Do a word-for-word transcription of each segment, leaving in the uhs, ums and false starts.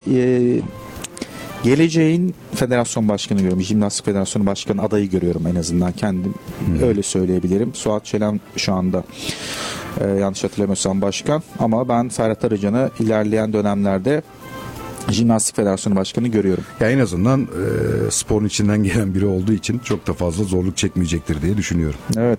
e, geleceğin federasyon başkanı görüyorum. Jimnastik Federasyonu Başkanı adayı görüyorum en azından kendim. Hmm. Öyle söyleyebilirim. Suat Çelen şu anda e, yanlış hatırlamıyorsam başkan. Ama ben Ferhat Arıcan'ı ilerleyen dönemlerde Jimnastik Federasyonu Başkanı görüyorum. Ya en azından e, sporun içinden gelen biri olduğu için çok da fazla zorluk çekmeyecektir diye düşünüyorum. Evet.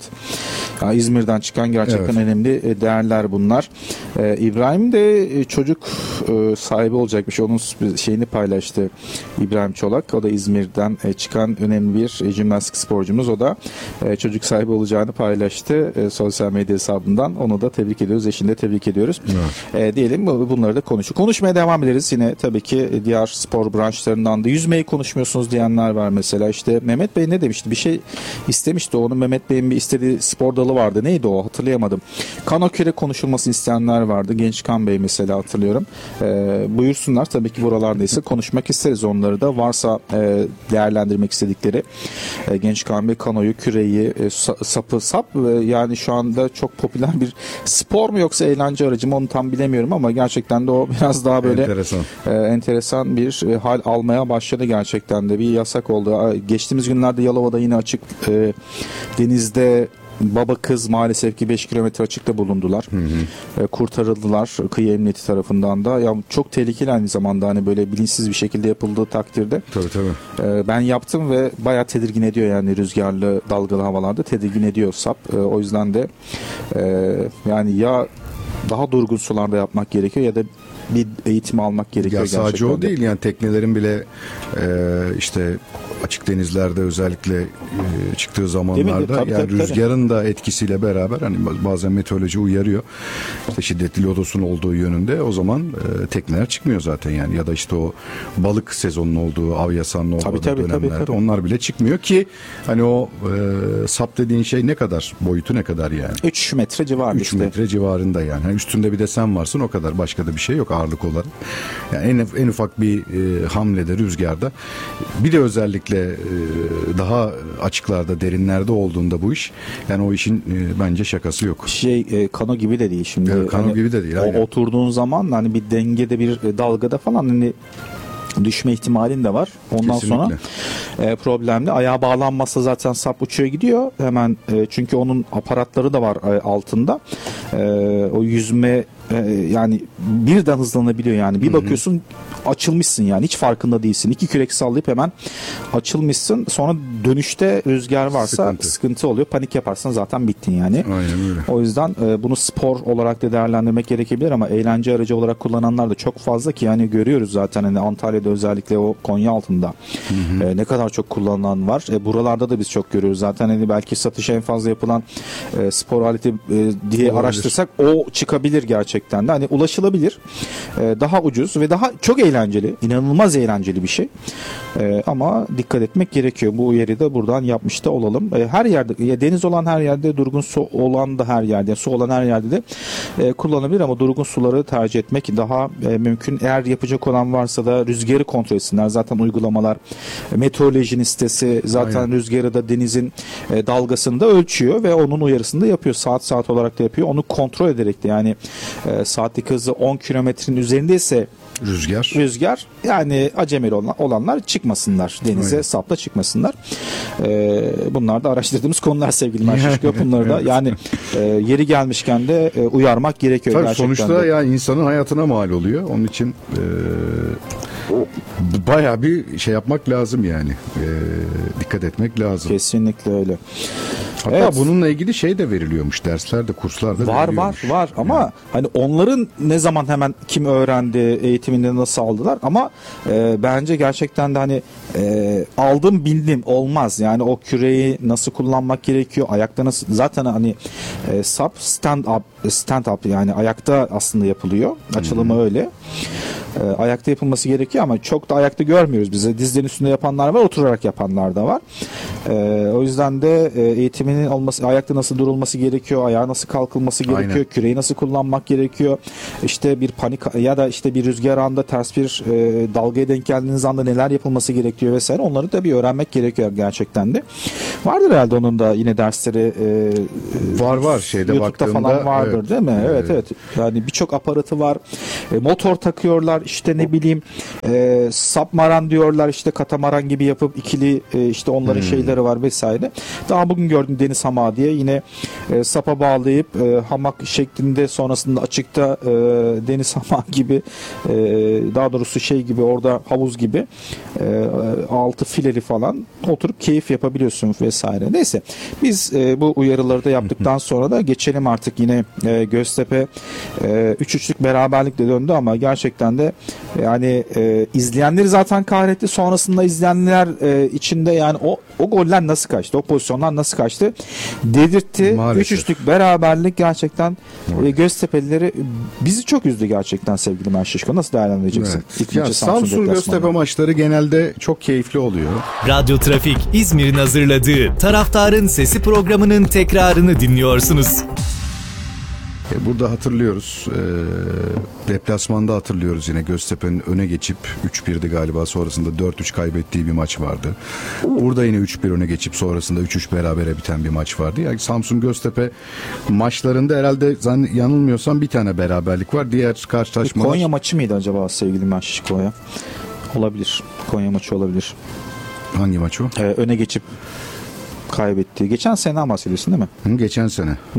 Ya İzmir'den çıkan gerçekten evet. önemli değerler bunlar. Ee, İbrahim de çocuk e, sahibi olacakmış. Onun şeyini paylaştı İbrahim Çolak. O da İzmir'den e, çıkan önemli bir e, jimnastik sporcumuz. O da e, çocuk sahibi olacağını paylaştı e, sosyal medya hesabından. Onu da tebrik ediyoruz. Eşini de tebrik ediyoruz. Evet. E, diyelim bunları da konuştuk. Konuşmaya devam ederiz yine tabii ki diğer spor branşlarından da. Yüzmeyi konuşmuyorsunuz diyenler var mesela. İşte Mehmet Bey ne demişti? Bir şey istemişti. Onun Mehmet Bey'in bir istediği spor dalı vardı. Neydi o? Hatırlayamadım. Kano küre konuşulmasını isteyenler vardı. Gençkan Bey mesela hatırlıyorum. Ee, buyursunlar. Tabii ki buralardaysa konuşmak isteriz onları da. Varsa e, değerlendirmek istedikleri e, Gençkan Bey kanoyu, küreyi, e, sapı, sap e, yani şu anda çok popüler bir spor mu yoksa eğlence aracı mı onu tam bilemiyorum ama gerçekten de o biraz daha böyle enteresan. E, enteresan bir e, hal almaya başladı gerçekten de. Bir yasak oldu. Geçtiğimiz günlerde Yalova'da yine açık e, denizde baba kız maalesef ki beş kilometre açıkta bulundular. Hı hı. E, kurtarıldılar kıyı emniyeti tarafından da. Ya çok tehlikeli aynı zamanda hani böyle bilinçsiz bir şekilde yapıldığı takdirde. Tabii tabii. E, ben yaptım ve bayağı tedirgin ediyor yani rüzgarlı dalgalı havalarda tedirgin ediyor sap. E, o yüzden de e, yani ya daha durgun sularda yapmak gerekiyor ya da bir eğitim almak gerekiyor. Ya sadece gerçekten o değil yani teknelerin bile e, işte açık denizlerde özellikle e, çıktığı zamanlarda tabii, yani tabii, rüzgarın tabii. da etkisiyle beraber hani bazen meteoroloji uyarıyor. İşte şiddetli lodosun olduğu yönünde o zaman e, tekneler çıkmıyor zaten yani ya da işte o balık sezonunun olduğu, av yasağının olduğu tabii, tabii, dönemlerde tabii, tabii. onlar bile çıkmıyor ki hani o e, sap dediğin şey ne kadar? Boyutu ne kadar yani? üç metre civarında üç işte. metre civarında yani. yani. Üstünde bir de sen varsın o kadar. Başka da bir şey yok ağırlık olarak. Yani en, en ufak bir e, hamlede rüzgarda bir de özellikle e, daha açıklarda derinlerde olduğunda bu iş yani o işin e, bence şakası yok. Şey e, kano gibi de değil şimdi. Evet, kano hani, gibi de değil. O, oturduğun zaman hani bir dengede bir dalgada falan hani düşme ihtimalin de var. Ondan Kesinlikle. sonra e, problemli. Ayağa bağlanmazsa zaten sap uçuyor gidiyor. Hemen e, çünkü onun aparatları da var e, altında. E, o yüzme e, yani birden hızlanabiliyor yani. Bir Hı-hı. bakıyorsun açılmışsın yani. Hiç farkında değilsin. İki kürek sallayıp hemen açılmışsın. Sonra dönüşte rüzgar varsa sıkıntı, sıkıntı oluyor. Panik yaparsan zaten bittin yani. Aynen öyle. O yüzden e, bunu spor olarak da değerlendirmek gerekebilir ama eğlence aracı olarak kullananlar da çok fazla ki yani görüyoruz zaten hani Antalya'da özellikle o Konya altında e, ne kadar çok kullanılan var. E, buralarda da biz çok görüyoruz. Zaten hani belki satışı en fazla yapılan e, spor aleti e, diye olabilir. Araştırsak o çıkabilir gerçekten de. Hani ulaşılabilir. E, daha ucuz ve daha çok eğlenceli. İnanılmaz eğlenceli bir şey. E, ama dikkat etmek gerekiyor. Bu uyarıyı da buradan yapmış da olalım. E, her yerde ya deniz olan her yerde, durgun su olan da her yerde, su olan her yerde de e, kullanılabilir ama durgun suları tercih etmek daha e, mümkün. Eğer yapacak olan varsa da rüzgarı kontrol etsinler. Zaten uygulamalar meteorolojinin sitesi zaten Aynen. rüzgarı da denizin e, dalgasını da ölçüyor ve onun uyarısını da yapıyor. Saat saat olarak da yapıyor. Onu kontrol ederek de yani e, saatlik hızı on kilometrenin üzerindeyse rüzgar rüzgar yani acemeli olan, olanlar çıkmasınlar denize Aynen. sapla çıkmasınlar. E, bunlar da araştırdığımız konular sevgili Merşişko. Bunları da yani e, yeri gelmişken de e, uyarmak gerekiyor. Tabii gerçekten sonuçta de. yani insanın hayatına mal oluyor. Onun için e, bayağı bir şey yapmak lazım yani. E, dikkat etmek lazım. Kesinlikle öyle. Hatta evet. bununla ilgili şey de veriliyormuş. Derslerde, kurslarda var var var ama yani. Hani onların ne zaman hemen kim öğrendi, eğitiminde nasıl aldılar ama e, bence gerçekten de hani e, aldım bildim olmaz. Yani o küreyi nasıl kullanmak gerekiyor? Ayakta nasıl zaten hani e, sap stand up stand up yani ayakta aslında yapılıyor. Açılımı hmm. öyle. E, ayakta yapılması gerekiyor ama çok da ayakta görmüyoruz bize. Dizlerin üstünde yapanlar var, oturarak yapanlar da var. E, o yüzden de e, eğitiminin olması, ayakta nasıl durulması gerekiyor, ayağa nasıl kalkılması gerekiyor, Aynen. küreyi nasıl kullanmak gerekiyor. İşte bir panik ya da işte bir rüzgar anda ters bir e, dalgaya denk geldiğiniz anda neler yapılması gerekiyor vesaire. Onları da bir öğrenmek gerekiyor gerçekten de. Vardır herhalde onun da yine dersleri e, var var şeyde YouTube'da falan vardır evet. değil mi? Evet evet. evet. Yani birçok aparatı var. E, motor takıyorlar diyorlar, işte ne bileyim e, sapmaran diyorlar, işte katamaran gibi yapıp ikili e, işte onların hmm. şeyleri var vesaire. Daha bugün gördüm deniz hamağı diye yine e, sapa bağlayıp e, hamak şeklinde, sonrasında açıkta e, deniz hamağı gibi e, daha doğrusu şey gibi, orada havuz gibi e, altı fileli falan oturup keyif yapabiliyorsun vesaire. Neyse biz e, bu uyarıları da yaptıktan sonra da geçelim artık yine e, Göztepe e, üç üçlük beraberlikle döndü ama gerçekten de yani e, izleyenleri zaten kahretti. Sonrasında izleyenler e, içinde yani o o goller nasıl kaçtı? O pozisyonlar nasıl kaçtı? Dedirtti. üç üçlük beraberlik gerçekten e, Göztepe'lileri bizi çok üzdü gerçekten sevgili Mert Şişko. Nasıl değerlendireceksin? Evet. Ya, Samsun, Samsun Göztepe maçları genelde çok keyifli oluyor. Radyo Trafik İzmir'in hazırladığı Taraftarın Sesi programının tekrarını dinliyorsunuz. Burada hatırlıyoruz, e, deplasmanda hatırlıyoruz yine Göztepe'nin öne geçip üç birdi galiba, sonrasında dört üç kaybettiği bir maç vardı. Burada yine üç bir öne geçip sonrasında üç üç berabere biten bir maç vardı. Yani Samsun Göztepe maçlarında herhalde yanılmıyorsam bir tane beraberlik var. Diğer karşılaşmalar... Konya maçı mıydı acaba sevgili Maşişko'ya? Olabilir. Konya maçı olabilir. Hangi maç o? Ee, öne geçip kaybettiği. Geçen sene bahsediyorsun değil mi? Hı, geçen sene. Hı.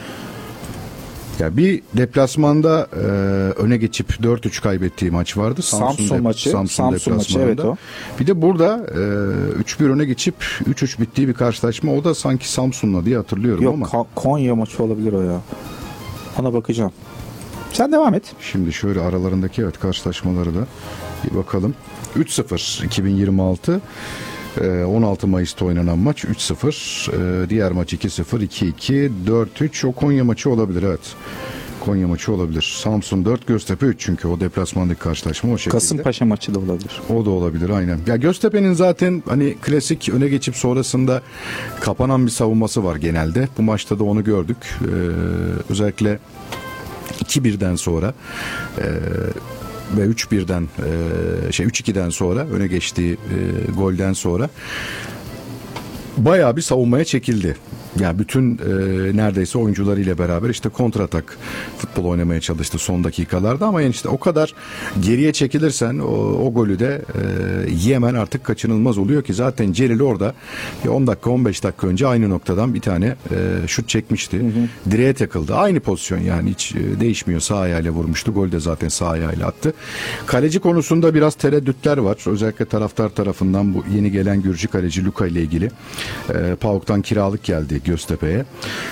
Ya bir deplasmanda e, öne geçip dört üç kaybettiği maç vardı. Samsun, Samsun de, maçı. Samsun, Samsun maçı, evet o. Bir de burada e, üç bir öne geçip üç üç bittiği bir karşılaşma. O da sanki Samsun'la diye hatırlıyorum. Yok, ama. Yok Konya maçı olabilir o ya. Ona bakacağım. Sen devam et. Şimdi şöyle aralarındaki evet karşılaşmaları da bir bakalım. üç sıfır iki bin yirmi altı on altı Mayıs'ta oynanan maç üç sıfır. Diğer maç iki sıfır, iki iki, dört üç. O Konya maçı olabilir, evet. Konya maçı olabilir. Samsun dört, Göztepe üç, çünkü o deplasmandaki karşılaşma o şekilde. Kasımpaşa maçı da olabilir. O da olabilir aynen. Ya Göztepe'nin zaten hani klasik öne geçip sonrasında kapanan bir savunması var genelde. Bu maçta da onu gördük. Ee, özellikle iki birden sonra e, ve üç birden e, şey üç ikiden sonra öne geçtiği e, golden sonra bayağı bir savunmaya çekildi. Yani bütün e, neredeyse oyuncularıyla beraber işte kontratak futbol oynamaya çalıştı son dakikalarda, ama yani işte o kadar geriye çekilirsen o, o golü de e, yemen artık kaçınılmaz oluyor ki zaten Celil orada on dakika on beş dakika önce aynı noktadan bir tane e, şut çekmişti. Hı hı. Direğe takıldı. Aynı pozisyon yani, hiç e, değişmiyor. Sağ ayağıyla vurmuştu. Gol de zaten sağ ayağıyla attı. Kaleci konusunda biraz tereddütler var. Özellikle taraftar tarafından bu yeni gelen Gürcü kaleci Luka ile ilgili. E, PAOK'tan kiralık geldi Göztepe'ye.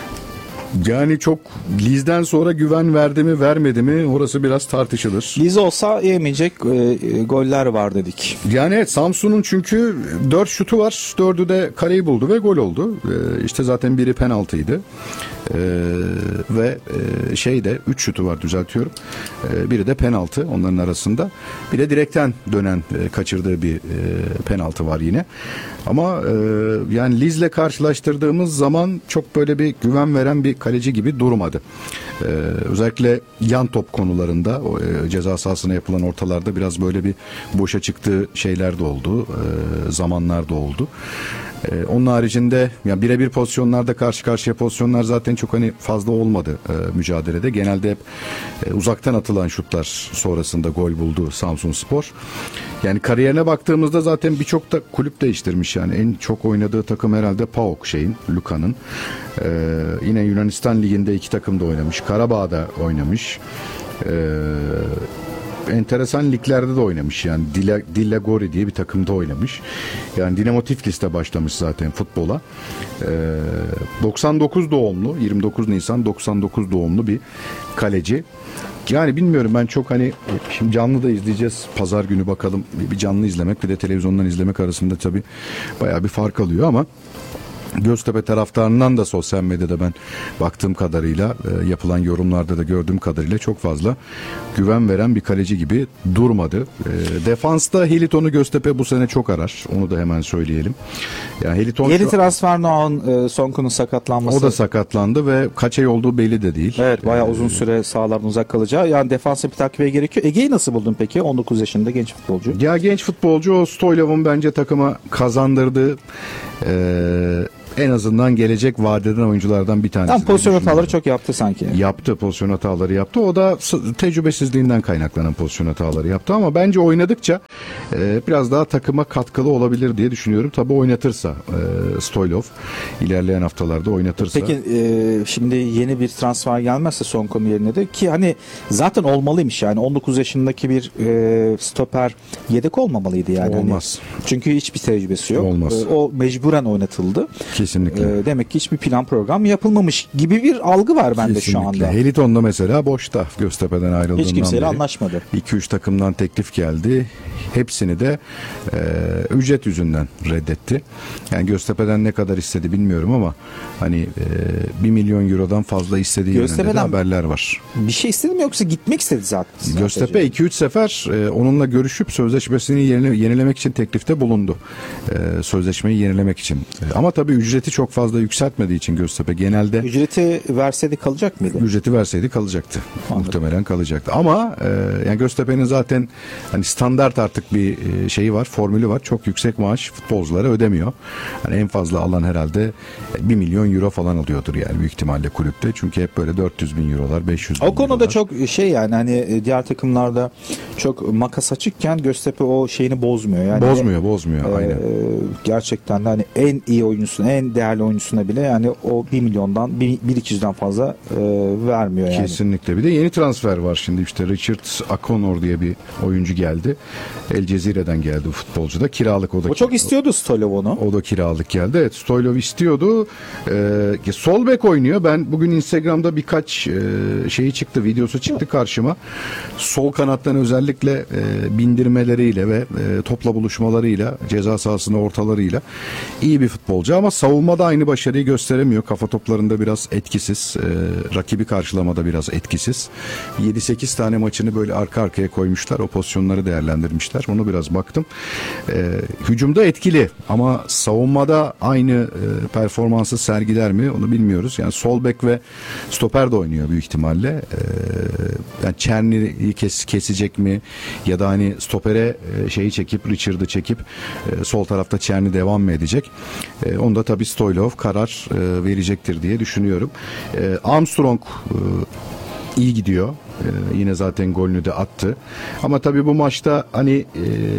Yani çok Liz'den sonra güven verdi mi vermedi mi, orası biraz tartışılır. Liz olsa yemeyecek e, goller var dedik. Yani evet, Samsun'un çünkü dört şutu var. Dördü de kaleyi buldu ve gol oldu. E, işte zaten biri penaltıydı. E, ve e, şeyde üç şutu var, düzeltiyorum. E, biri de penaltı onların arasında. Bir de direkten dönen e, kaçırdığı bir e, penaltı var yine. Ama e, yani Liz'le karşılaştırdığımız zaman çok böyle bir güven veren bir kaleci gibi durmadı. Ee, özellikle yan top konularında o, e, ceza sahasına yapılan ortalarda biraz böyle bir boşa çıktığı şeyler de oldu. E, zamanlar da oldu. E, onun haricinde yani birebir pozisyonlarda, karşı karşıya pozisyonlar zaten çok hani fazla olmadı e, mücadelede. Genelde hep e, uzaktan atılan şutlar sonrasında gol buldu Samsunspor. Yani kariyerine baktığımızda zaten birçok da kulüp değiştirmiş yani. En çok oynadığı takım herhalde PAOK şeyin, Luka'nın. Ee, yine Yunanistan Ligi'nde iki takımda oynamış. Karabağ'da oynamış. Ee, enteresan liglerde de oynamış yani. Dila, Dillagori diye bir takımda oynamış. Yani Dinamo Tiflis'te başlamış zaten futbola. Ee, doksan dokuz doğumlu, yirmi dokuz Nisan doksan dokuz doğumlu bir kaleci. Yani bilmiyorum, ben çok hani şimdi canlı da izleyeceğiz pazar günü, bakalım bir canlı izlemek bir de televizyondan izlemek arasında tabii bayağı bir fark alıyor, ama Göztepe taraftarından da sosyal medyada ben baktığım kadarıyla e, yapılan yorumlarda da gördüğüm kadarıyla çok fazla güven veren bir kaleci gibi durmadı. E, defansta Heliton'u Göztepe bu sene çok arar. Onu da hemen söyleyelim. Yani Heliton yeni transfer Noah'ın e, Sonkun'un sakatlanması. O da sakatlandı ve kaç ay olduğu belli de değil. Evet, bayağı ee, uzun süre sahalardan uzak kalacağı. Yani defansa bir takviye gerekiyor. Ege'yi nasıl buldun peki? on dokuz yaşında genç futbolcu. Ya genç futbolcu, o Stoylov'un bence takıma kazandırdığı e, en azından gelecek vadeden oyunculardan bir tanesi. Tam pozisyon diye hataları düşünüyorum. çok yaptı sanki. Yaptı, pozisyon hataları yaptı. O da s- tecrübesizliğinden kaynaklanan pozisyon hataları yaptı ama bence oynadıkça e, biraz daha takıma katkılı olabilir diye düşünüyorum. Tabii oynatırsa e, Stoylov ilerleyen haftalarda oynatırsa. Peki e, şimdi yeni bir transfer gelmezse son konu yerine de ki hani zaten olmalıymış yani on dokuz yaşındaki bir e, stoper yedek olmamalıydı yani. Olmaz. Hani, çünkü hiçbir tecrübesi yok. Olmaz. E, o mecburen oynatıldı. Kesinlikle. E, demek ki hiçbir plan program yapılmamış gibi bir algı var bende şu Kesinlikle. anda. Heliton da mesela boşta Göztepe'den ayrıldığından Hiç kimseyle beri. anlaşmadı. iki üç takımdan teklif geldi. Hepsini de e, ücret yüzünden reddetti. Yani Göztepe'den ne kadar istedi bilmiyorum ama hani e, bir milyon eurodan fazla istediği yönünde de Göztepe'den haberler var. Bir şey istedi mi yoksa gitmek istedi zaten. Göztepe iki üç sefer e, onunla görüşüp sözleşmesini yenile, yenilemek için teklifte bulundu. E, sözleşmeyi yenilemek için. E, ama tabii ücreti çok fazla yükseltmediği için Göztepe genelde Ücreti verseydi kalacak mıydı? ücreti verseydi kalacaktı. Anladım. Muhtemelen kalacaktı. Ama e, yani Göztepe'nin zaten hani standart artık bir e, şeyi var, formülü var. Çok yüksek maaş futbolculara ödemiyor. Hani en fazla alan herhalde bir milyon euro falan alıyordur yani büyük ihtimalle kulüpte. Çünkü hep böyle dört yüz bin eurolar, beş yüz bin O konuda eurolar. çok şey yani hani diğer takımlarda çok makas açıkken Göztepe o şeyini bozmuyor. Yani bozmuyor, bozmuyor. e, Aynen. gerçekten de hani en iyi oyuncusuna, en değerli oyuncusuna bile yani o bir milyondan, bir iki yüzden fazla e, vermiyor yani. Kesinlikle. Bir de yeni transfer var şimdi işte Richard Akonor diye bir oyuncu geldi. El Cezire'den geldi bu futbolcu da. Kiralık o da. O çok istiyordu Stoylov onu. O da kiralık geldi. Evet, Stoylov istiyordu. Ee, sol bek oynuyor. Ben bugün Instagram'da birkaç e, şeyi çıktı, videosu çıktı karşıma. Sol kanattan özellikle e, bindirmeleriyle ve e, topla buluşmalarıyla, ceza sahasına ortalarıyla iyi bir futbolcu ama savunmada aynı başarıyı gösteremiyor. Kafa toplarında biraz etkisiz. E, rakibi karşılamada biraz etkisiz. yedi sekiz tane maçını böyle arka arkaya koymuşlar. O pozisyonları değerlendirmişler. Onu biraz baktım. E, hücumda etkili ama savunmada aynı e, performansı sergiler mi onu bilmiyoruz. Yani sol bek ve stoper de oynuyor büyük ihtimalle. E, yani Çerni'yi kes, kesecek mi ya da hani stopere e, şeyi çekip Richard'ı çekip e, sol tarafta Çerni devam mı edecek? E, onda tabii Stoylov karar e, verecektir diye düşünüyorum. E, Armstrong e, iyi gidiyor. Ee, yine zaten golünü de attı. Ama tabii bu maçta hani e,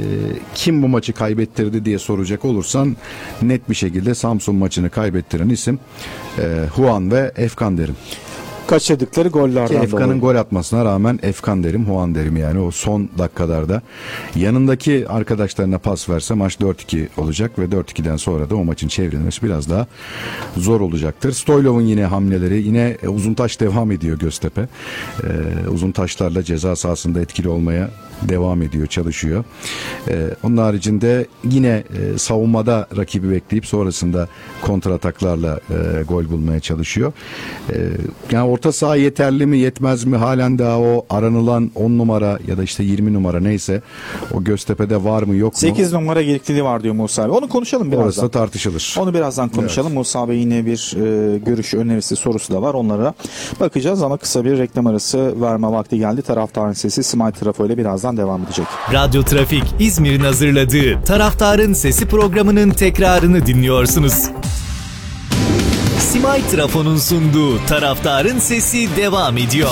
kim bu maçı kaybettirdi diye soracak olursan net bir şekilde Samsun maçını kaybettiren isim e, Juan ve Efkan derim. Kaçırdıkları Ki gollerden Efkan'ın dolayı. gol atmasına rağmen Efkan derim, Juan derim yani o son dakikalarda yanındaki arkadaşlarına pas verse maç dört iki olacak ve dört ikiden sonra da o maçın çevrilmesi biraz daha zor olacaktır. Stoylov'un yine hamleleri, yine uzun taş devam ediyor Göztepe. Ee, uzun taşlarla ceza sahasında etkili olmaya devam ediyor, çalışıyor. Ee, onun haricinde yine e, savunmada rakibi bekleyip sonrasında kontrataklarla e, gol bulmaya çalışıyor. Ee, yani orta saha yeterli mi yetmez mi halen daha o aranılan on numara ya da işte yirmi numara neyse o Göztepe'de var mı yok mu? sekiz numara gerekliliği var diyor Musa abi. Onu konuşalım birazdan. Orası da tartışılır. Onu birazdan konuşalım. Musa Bey yine bir e, görüş önerisi sorusu da var. Onlara bakacağız ama kısa bir reklam arası verme vakti geldi. Taraftarın Sesi Simay Trafo ile birazdan devam edecek. Radyo Trafik İzmir'in hazırladığı Taraftarın Sesi programının tekrarını dinliyorsunuz. Simay Trafo'nun sunduğu Taraftarın Sesi devam ediyor.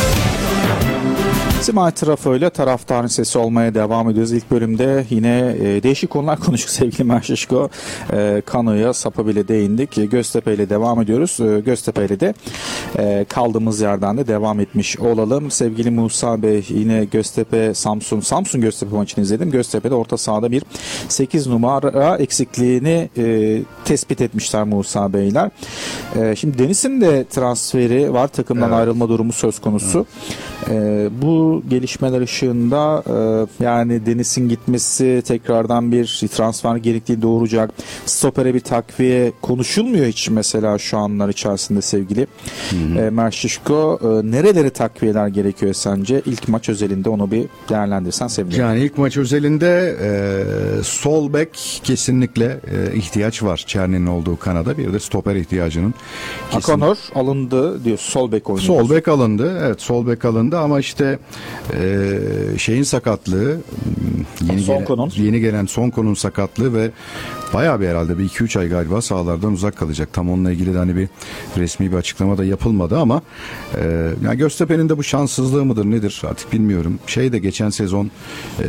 Simay Trafo ile Taraftarın Sesi olmaya devam ediyoruz. İlk bölümde yine e, değişik konular konuştuk sevgili Merşişko. E, Kano'ya, Sap'a bile değindik. E, Göztepe ile devam ediyoruz. E, Göztepe ile de e, kaldığımız yerden de devam etmiş olalım. Sevgili Musa Bey yine Göztepe, Samsun, Samsun Göztepe maçını izledim. Göztepe'de orta sahada bir sekiz numara eksikliğini e, tespit etmişler Musa Beyler. E, şimdi Deniz'in de transferi var. Takımdan Evet. ayrılma durumu söz konusu. E, bu gelişmeler ışığında e, yani Deniz'in gitmesi tekrardan bir transfer gerektiği doğuracak. Stopere bir takviye konuşulmuyor hiç mesela şu anlar içerisinde sevgili e, Merşişko. E, nereleri takviyeler gerekiyor sence? İlk maç özelinde onu bir değerlendirsen sevinirim. Yani ilk maç özelinde e, sol bek kesinlikle e, ihtiyaç var. Çerni'nin olduğu kanada bir de stoper ihtiyacının kesin. Akonor alındı diyor. Sol bek oynuyor. Sol bek alındı. Evet sol bek alındı ama işte Ee, şeyin sakatlığı, yeni Sonko'nun. gelen, yeni gelen Sonko'nun sakatlığı ve bayağı bir herhalde bir iki üç ay galiba sahalardan uzak kalacak. Tam onunla ilgili de hani bir resmi bir açıklama da yapılmadı ama e, yani Göztepe'nin de bu şanssızlığı mıdır nedir artık bilmiyorum. Şey de geçen sezon e,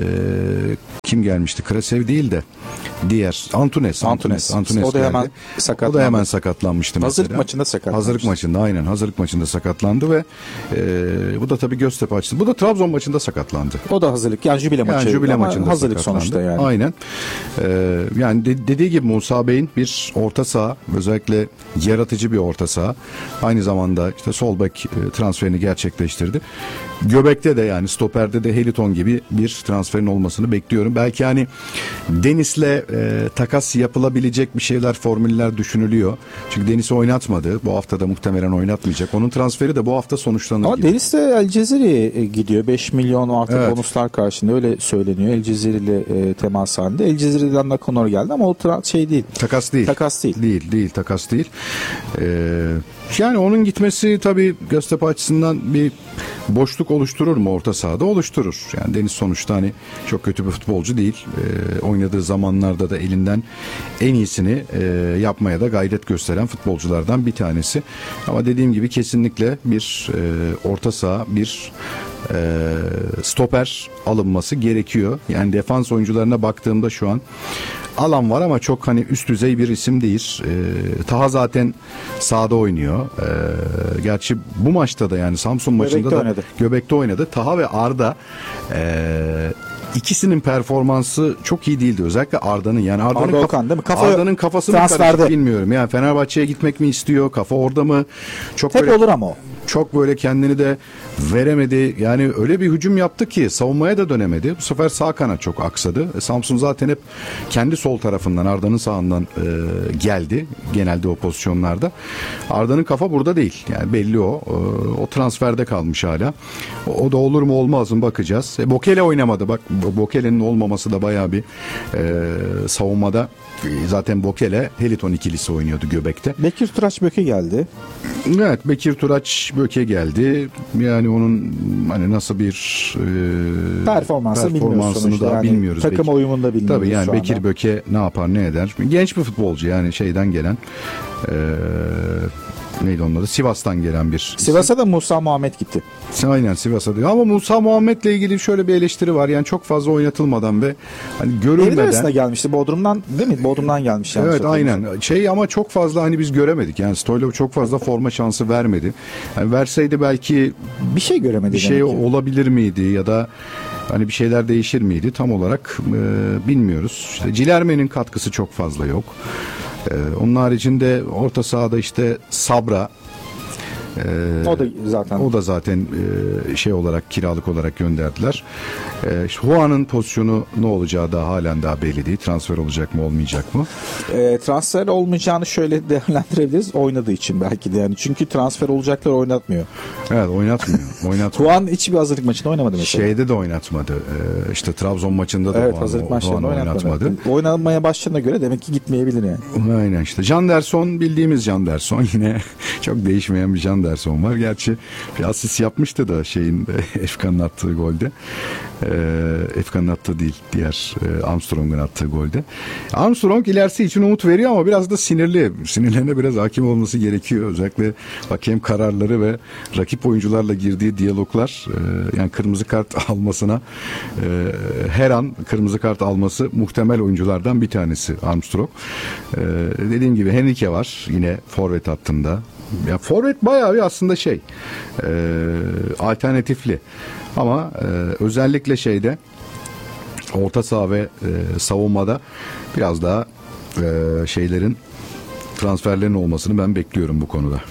kim gelmişti? Krasev değil de diğer Antunes. Antunes. Antunes O da hemen geldi. sakatlandı. O da hemen sakatlanmıştı Hazırlık mesela. maçında sakatlanmıştı. Hazırlık maçında aynen. Hazırlık maçında sakatlandı ve e, bu da tabii Göztepe açısından. Bu da Trabzon maçında sakatlandı. O da hazırlık. Yani jübile maçı. Yani jübile ama maçında hazırlık sakatlandı. sonuçta yani. Aynen. Ee, yani de, dediği gibi Musa Bey'in bir orta saha, özellikle yaratıcı bir orta saha. Aynı zamanda işte sol bek e, transferini gerçekleştirdi. Göbekte de yani stoperde de Heliton gibi bir transferin olmasını bekliyorum. Belki hani Deniz'le e, takas yapılabilecek bir şeyler, formüller düşünülüyor. Çünkü Deniz'i oynatmadı. Bu hafta da muhtemelen oynatmayacak. Onun transferi de bu hafta sonuçlanır Ama gibi. Deniz de El Cezeri'ye gidiyor. beş milyon artı Evet. bonuslar karşılığında öyle söyleniyor. El Cezeri ile e, temas halinde. El Cezeri'den Nakonor geldi ama o tra- şey değil. Takas değil. Takas değil. Değil, değil, takas değil. Ee, yani onun gitmesi tabii Göztepe açısından bir boşluk oluşturur mu orta sahada? Oluşturur. Yani Deniz sonuçta hani çok kötü bir futbolcu değil. Ee, oynadığı zamanlarda da elinden en iyisini e, yapmaya da gayret gösteren futbolculardan bir tanesi. Ama dediğim gibi kesinlikle bir e, orta saha, bir e, stoper alınması gerekiyor. Yani defans oyuncularına baktığımda şu an alan var ama çok hani üst düzey bir isim değil. Ee, Taha zaten sahada oynuyor. Ee, gerçi bu maçta da yani Samsun maçında Göbekte da oynadı. Göbekte oynadı. Taha ve Arda e, ikisinin performansı çok iyi değildi. Özellikle Arda'nın yani Arda'nın, Arda kaf- Okan değil mi? Kafa Arda'nın kafası mı transferde. karışık bilmiyorum. Yani Fenerbahçe'ye gitmek mi istiyor? Kafa orada mı? Çok Hep böyle olur ama o. çok böyle kendini de veremedi. Yani öyle bir hücum yaptı ki savunmaya da dönemedi. Bu sefer sağ kanat çok aksadı. E, Samsun zaten hep kendi sol tarafından, Arda'nın sağından e, geldi genelde o pozisyonlarda. Arda'nın kafa burada değil. Yani belli o. E, o transferde kalmış hala. O, o da olur mu olmaz mı bakacağız. E, Bokele oynamadı. Bak Bokele'nin olmaması da bayağı bir e, savunmada. E, zaten Bokele Heliton ikilisi oynuyordu Göbek'te. Bekir Turaç Böke geldi. Evet, Bekir Turaç Böke geldi. Yani onun hani nasıl bir e, Performansı bilmiyoruz performansını sonuçta. daha Yani bilmiyoruz. takım Bekir- uyumunu da bilmiyoruz Tabii yani şu Bekir anda. Böke ne yapar ne eder. Genç bir futbolcu yani şeyden gelen e, neydi onun adı? Sivas'tan gelen bir. Sivas'a da Musa Muhammed gitti. Aynen Sivas'a diyor. Ama Musa Muhammed'le ilgili şöyle bir eleştiri var. Yani çok fazla oynatılmadan ve hani Devre görülmeden. arasında gelmişti. Bodrum'dan değil mi? Bodrum'dan gelmiş. yanlış Evet hatırlamıyorsam. aynen. Şey ama çok fazla hani biz göremedik. Yani Stoylov çok fazla forma şansı vermedi. Yani verseydi belki Bir şey göremedi bir şey demek ki. olabilir miydi ya da hani bir şeyler değişir miydi tam olarak e, bilmiyoruz. İşte Cilerme'nin katkısı çok fazla yok. E, onun haricinde orta sahada işte Sabra e, O da zaten. o da zaten e, şey olarak kiralık olarak gönderdiler. E, işte Juan'ın pozisyonu ne olacağı da halen daha belli değil. Transfer olacak mı olmayacak mı? E, transfer olmayacağını şöyle değerlendirebiliriz. Oynadığı için belki de yani. Çünkü transfer olacaklar oynatmıyor. Evet oynatmıyor. Oynatmıyor. Tuğan hiçbir hazırlık maçında oynamadı mesela. Şeyde de oynatmadı. Ee, işte Trabzon maçında da evet Doğan- hazırlık maçlarında Doğan oynatmadı. Oynanmaya başladığına göre demek ki gitmeyebilir yani. Aynen işte. Janderson bildiğimiz Janderson yine çok değişmeyen bir Janderson var. Gerçi bir asist yapmıştı da şeyin Efkan'ın attığı golde. Ee, Efkan'ın attığı değil. Diğer e, Armstrong'un attığı golde. Armstrong ilerisi için umut veriyor ama biraz da sinirli. Sinirlerine biraz hakim olması gerekiyor. Özellikle hakem kararları ve rakip oyuncularla girdiği diyaloglar e, yani kırmızı kart almasına e, her an kırmızı kart alması muhtemel oyunculardan bir tanesi Armstrong. E, dediğim gibi Henrique var yine forvet hattında. Ya forvet bayağı bir aslında şey e, alternatifli ama e, özellikle şeyde orta saha ve e, savunmada biraz daha e, şeylerin transferlerin olmasını ben bekliyorum bu konuda.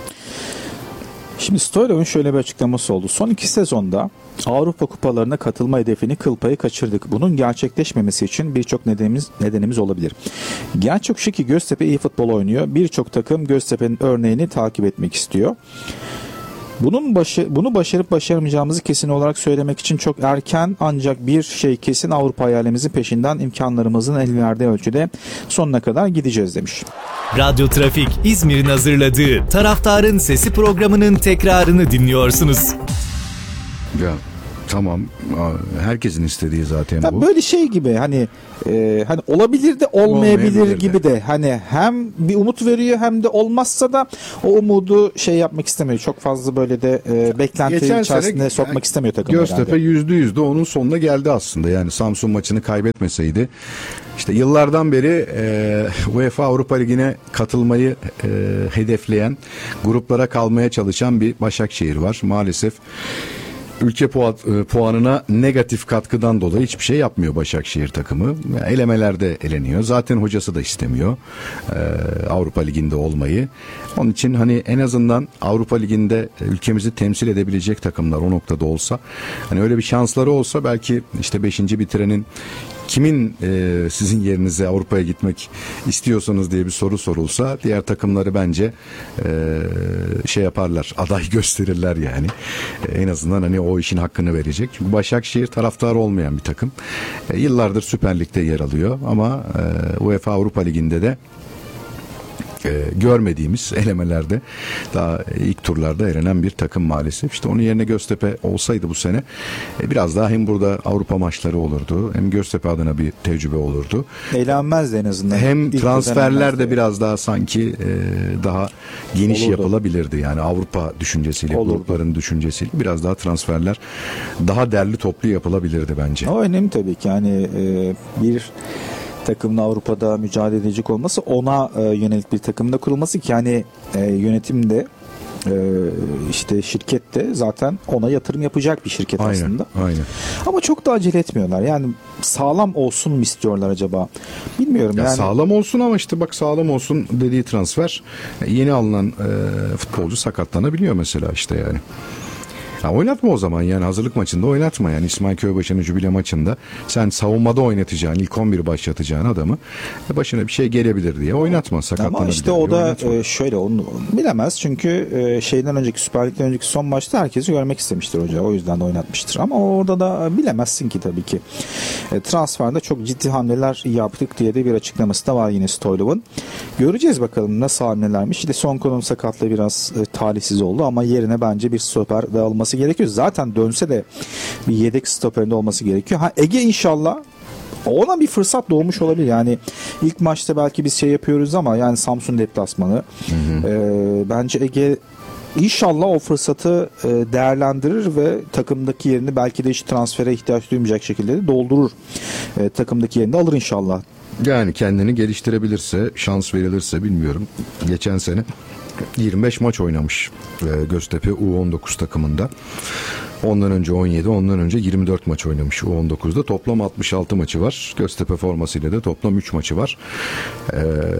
Şimdi Stoylov'un şöyle bir açıklaması oldu. Son iki sezonda Avrupa kupalarına katılma hedefini kıl payı kaçırdık. Bunun gerçekleşmemesi için birçok nedenimiz, nedenimiz olabilir. Gerçek şu ki Göztepe iyi futbol oynuyor. Birçok takım Göztepe'nin örneğini takip etmek istiyor. Bunun başı, bunu başarıp başaramayacağımızı kesin olarak söylemek için çok erken, ancak bir şey kesin, Avrupa hayalimizin peşinden imkanlarımızın el verdiği ölçüde sonuna kadar gideceğiz demiş. Radyo Trafik İzmir'in hazırladığı Taraftarın Sesi programının tekrarını dinliyorsunuz. Ya Tamam. Herkesin istediği zaten ya bu. Böyle şey gibi hani e, hani olabilir de olmayabilir, olmayabilir gibi de. de hani hem bir umut veriyor hem de olmazsa da o umudu şey yapmak istemiyor. Çok fazla böyle de e, beklenti Geçen içerisinde sene, sokmak yani, istemiyor takım. Göztepe yüzde yüz de onun sonuna geldi aslında. Yani Samsun maçını kaybetmeseydi işte yıllardan beri e, UEFA Avrupa Ligi'ne katılmayı e, hedefleyen, gruplara kalmaya çalışan bir Başakşehir var. Maalesef ülke puanına negatif katkıdan dolayı hiçbir şey yapmıyor Başakşehir takımı. Yani elemelerde eleniyor. Zaten hocası da istemiyor ee, Avrupa Ligi'nde olmayı. Onun için hani en azından Avrupa Ligi'nde ülkemizi temsil edebilecek takımlar o noktada olsa, hani öyle bir şansları olsa belki işte beşinci bitirenin kimin e, sizin yerinize Avrupa'ya gitmek istiyorsanız diye bir soru sorulsa diğer takımları bence e, şey yaparlar, aday gösterirler yani. E, en azından hani o işin hakkını verecek. Başakşehir taraftarı olmayan bir takım. E, yıllardır Süper Lig'de yer alıyor ama e, UEFA Avrupa Ligi'nde de E, görmediğimiz elemelerde daha ilk turlarda elenen bir takım maalesef. İşte onun yerine Göztepe olsaydı bu sene e, biraz daha hem burada Avrupa maçları olurdu hem Göztepe adına bir tecrübe olurdu. Eğlenmezdi en azından. Hem İlk transferler de biraz daha sanki e, daha geniş olurdu. Yapılabilirdi. Yani Avrupa düşüncesiyle, olurdu. Grupların düşüncesiyle biraz daha transferler daha derli toplu yapılabilirdi bence. O önemli tabii ki. Yani e, bir takımın Avrupa'da mücadele edecek olması, ona e, yönelik bir takımda kurulması ki yani e, yönetimde e, işte şirkette zaten ona yatırım yapacak bir şirket aynen, aslında. Aynen. Ama çok da acele etmiyorlar. Yani sağlam olsun mu istiyorlar acaba? Bilmiyorum ya yani. Sağlam olsun ama işte bak sağlam olsun dediği transfer yeni alınan e, futbolcu sakatlanabiliyor mesela işte yani. Ya oynatma o zaman yani hazırlık maçında oynatma yani İsmail Köybaşı'nın jübile maçında sen savunmada oynatacağın ilk on bir başlatacağın adamı başına bir şey gelebilir diye oynatma, sakatlanabilir. Ama işte o da e, şöyle onu bilemez çünkü e, şeyden önceki Süper Lig'den önceki son maçta herkesi görmek istemiştir hoca, o yüzden de oynatmıştır ama orada da bilemezsin ki tabii ki. E, transferde çok ciddi hamleler yaptık diye de bir açıklaması da var yine Stoylov'un. Göreceğiz bakalım nasıl hamlelermiş. İşte son konum sakatlığı biraz e, talihsiz oldu ama yerine bence bir stoper de alması gerekiyor. Zaten dönse de bir yedek stoperinde olması gerekiyor. Ha Ege inşallah ona bir fırsat doğmuş olabilir. Yani ilk maçta belki biz şey yapıyoruz ama yani Samsun deplasmanı. Hı hı. E, bence Ege İnşallah o fırsatı e, değerlendirir ve takımdaki yerini belki de hiç transfere ihtiyaç duymayacak şekilde de doldurur. E, takımdaki yerini alır inşallah. Yani kendini geliştirebilirse, şans verilirse bilmiyorum. Geçen sene yirmi beş maç oynamış Göztepe U on dokuz takımında. Ondan önce on yedi, ondan önce yirmi dört maç oynamış U on dokuzda. Toplam altmış altı maçı var. Göztepe formasıyla da toplam üç maçı var. Ee,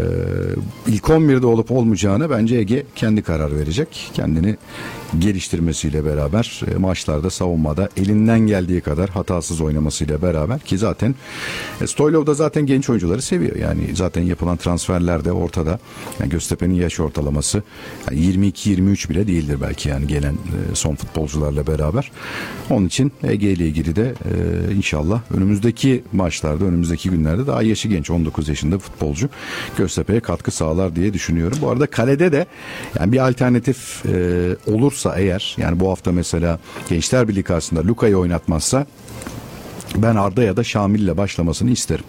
ilk on birde olup olmayacağına bence Ege kendi karar verecek. Kendini geliştirmesiyle beraber e, maçlarda, savunmada elinden geldiği kadar hatasız oynamasıyla beraber ki zaten e, Stoylov da zaten genç oyuncuları seviyor. Yani zaten yapılan transferlerde ortada. Yani Göztepe'nin yaş ortalaması yani yirmi iki yirmi üç bile değildir belki yani gelen e, son futbolcularla beraber. Onun için Ege ile ilgili de e, inşallah önümüzdeki maçlarda, önümüzdeki günlerde daha yaşı genç on dokuz yaşında futbolcu Göztepe'ye katkı sağlar diye düşünüyorum. Bu arada kalede de yani bir alternatif e, olursa eğer yani bu hafta mesela Gençler Birliği karşısında Luka'yı oynatmazsa ben Arda ya da Şamil'le başlamasını isterim.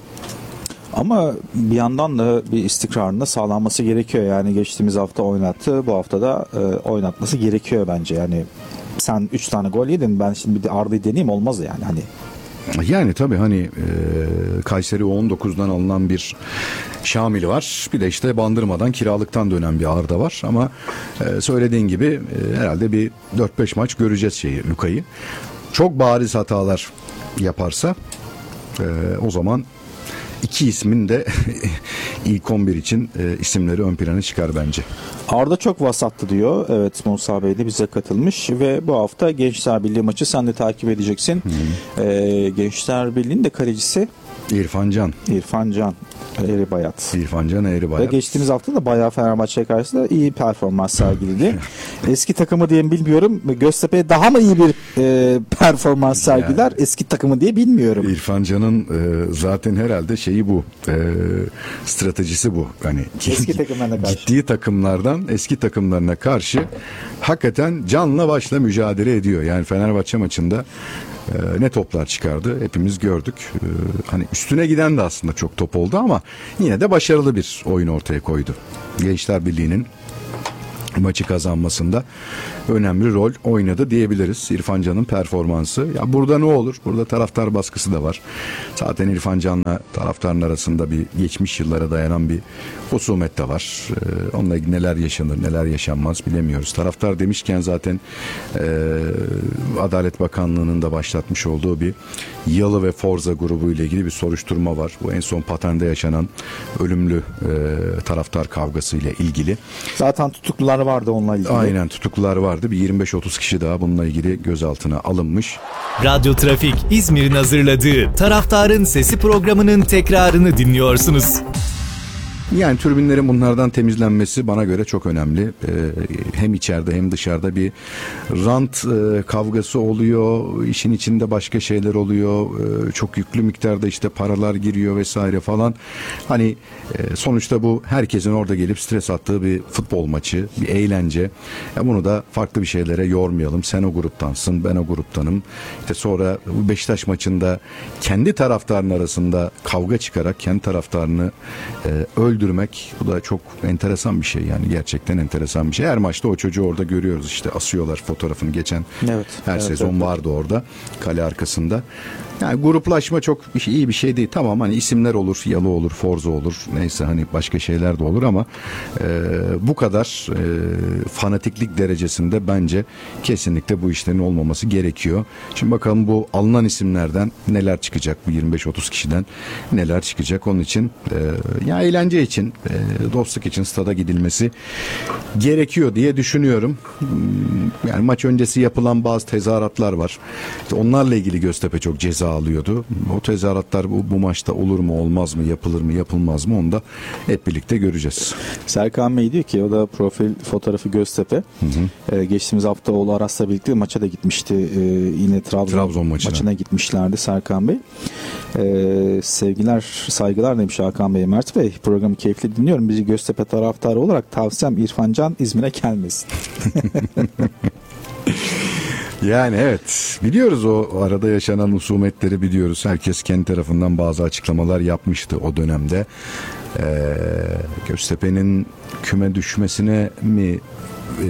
Ama bir yandan da bir istikrarında sağlanması gerekiyor. Yani geçtiğimiz hafta oynattı. Bu hafta da e, oynatması gerekiyor bence. Yani sen üç tane gol yedin. Ben şimdi bir de Arda'yı deneyeyim olmaz yani. Hani Yani tabii hani e, Kayseri on dokuzdan alınan bir Şamil var. Bir de işte Bandırma'dan kiralıktan dönen bir Arda var. Ama e, söylediğin gibi e, herhalde bir dört beş maç göreceğiz şeyi Luka'yı. Çok bariz hatalar yaparsa e, o zaman iki ismin de ilk on bir için e, isimleri ön plana çıkar bence. Arda çok vasattı diyor. Evet, Musa Bey de bize katılmış ve bu hafta Gençler Birliği maçı sen de takip edeceksin. Ee, Gençler Birliği'nin de kalecisi İrfan Can. İrfan Can Eğribayat. İrfan Can Eğribayat. Ve geçtiğimiz hafta da bayağı Fenerbahçe karşısında iyi performans sergiledi. Eski takımı diye bilmiyorum. Göztepe daha mı iyi bir e, performans sergiler? Yani, eski takımı diye bilmiyorum. İrfan Can'ın e, zaten herhalde şeyi bu. E, stratejisi bu. Hani eski takımlarına karşı. Gittiği takımlardan eski takımlarına karşı hakikaten canla başla mücadele ediyor. Yani Fenerbahçe maçında e, ne toplar çıkardı hepimiz gördük. E, hani üstüne giden de aslında çok top oldu ama yine de başarılı bir oyun ortaya koydu. Gençler Birliği'nin maçı kazanmasında önemli rol oynadı diyebiliriz. İrfan Can'ın performansı. Ya burada ne olur? Burada taraftar baskısı da var. Zaten İrfan Can'la taraftarın arasında bir geçmiş yıllara dayanan bir husumet de var. Ee, onunla ilgili neler yaşanır, neler yaşanmaz bilemiyoruz. Taraftar demişken zaten e, Adalet Bakanlığı'nın da başlatmış olduğu bir Yalı ve Forza grubu ile ilgili bir soruşturma var. Bu en son Patern'de yaşanan ölümlü e, taraftar kavgası ile ilgili. Zaten tutuklular vardı onunla ilgili. Aynen, tutuklular vardı. Bir yirmi beş otuz kişi daha bununla ilgili gözaltına alınmış. Radyo Trafik İzmir'in hazırladığı Taraftarın Sesi programının tekrarını dinliyorsunuz. Yani tribünlerin bunlardan temizlenmesi bana göre çok önemli. Ee, hem içeride hem dışarıda bir rant e, kavgası oluyor. İşin içinde başka şeyler oluyor. Ee, çok yüklü miktarda işte paralar giriyor vesaire falan. Hani e, sonuçta bu herkesin orada gelip stres attığı bir futbol maçı, bir eğlence. Ya bunu da farklı bir şeylere yormayalım. Sen o gruptansın, ben o gruptanım. İşte sonra bu Beşiktaş maçında kendi taraftarın arasında kavga çıkarak kendi taraftarını e, öldürmek, bu da çok enteresan bir şey, yani gerçekten enteresan bir şey. Her maçta o çocuğu orada görüyoruz, işte asıyorlar fotoğrafını, geçen evet, her evet, sezon evet. vardı orada kale arkasında. Yani gruplaşma çok iyi bir şey değil. Tamam, hani isimler olur, Yalı olur, Forza olur, neyse hani başka şeyler de olur ama e, bu kadar e, fanatiklik derecesinde bence kesinlikle bu işlerin olmaması gerekiyor. Şimdi bakalım bu alınan isimlerden neler çıkacak, bu yirmi beş otuz kişiden neler çıkacak. Onun için e, ya eğlence için, e, dostluk için stada gidilmesi gerekiyor diye düşünüyorum. Yani maç öncesi yapılan bazı tezahüratlar var. İşte onlarla ilgili Göztepe çok ceza alıyordu. O tezahüratlar bu, bu maçta olur mu, olmaz mı, yapılır mı, yapılmaz mı, onu da hep birlikte göreceğiz. Serkan Bey diyor ki, o da profil fotoğrafı Göztepe. Hı hı. Ee, geçtiğimiz hafta oğlu Aras'la birlikte maça da gitmişti. Ee, yine Trabzon, Trabzon maçına. maçına gitmişlerdi Serkan Bey. Ee, sevgiler, saygılar demiş Hakan Bey. Mert Bey, programı keyifli dinliyorum. Bizi Göztepe taraftarı olarak tavsiyem İrfan Can İzmir'e gelmesin. Yani evet, biliyoruz o arada yaşanan husumetleri biliyoruz. Herkes kendi tarafından bazı açıklamalar yapmıştı o dönemde. Ee, Göztepe'nin küme düşmesine mi e,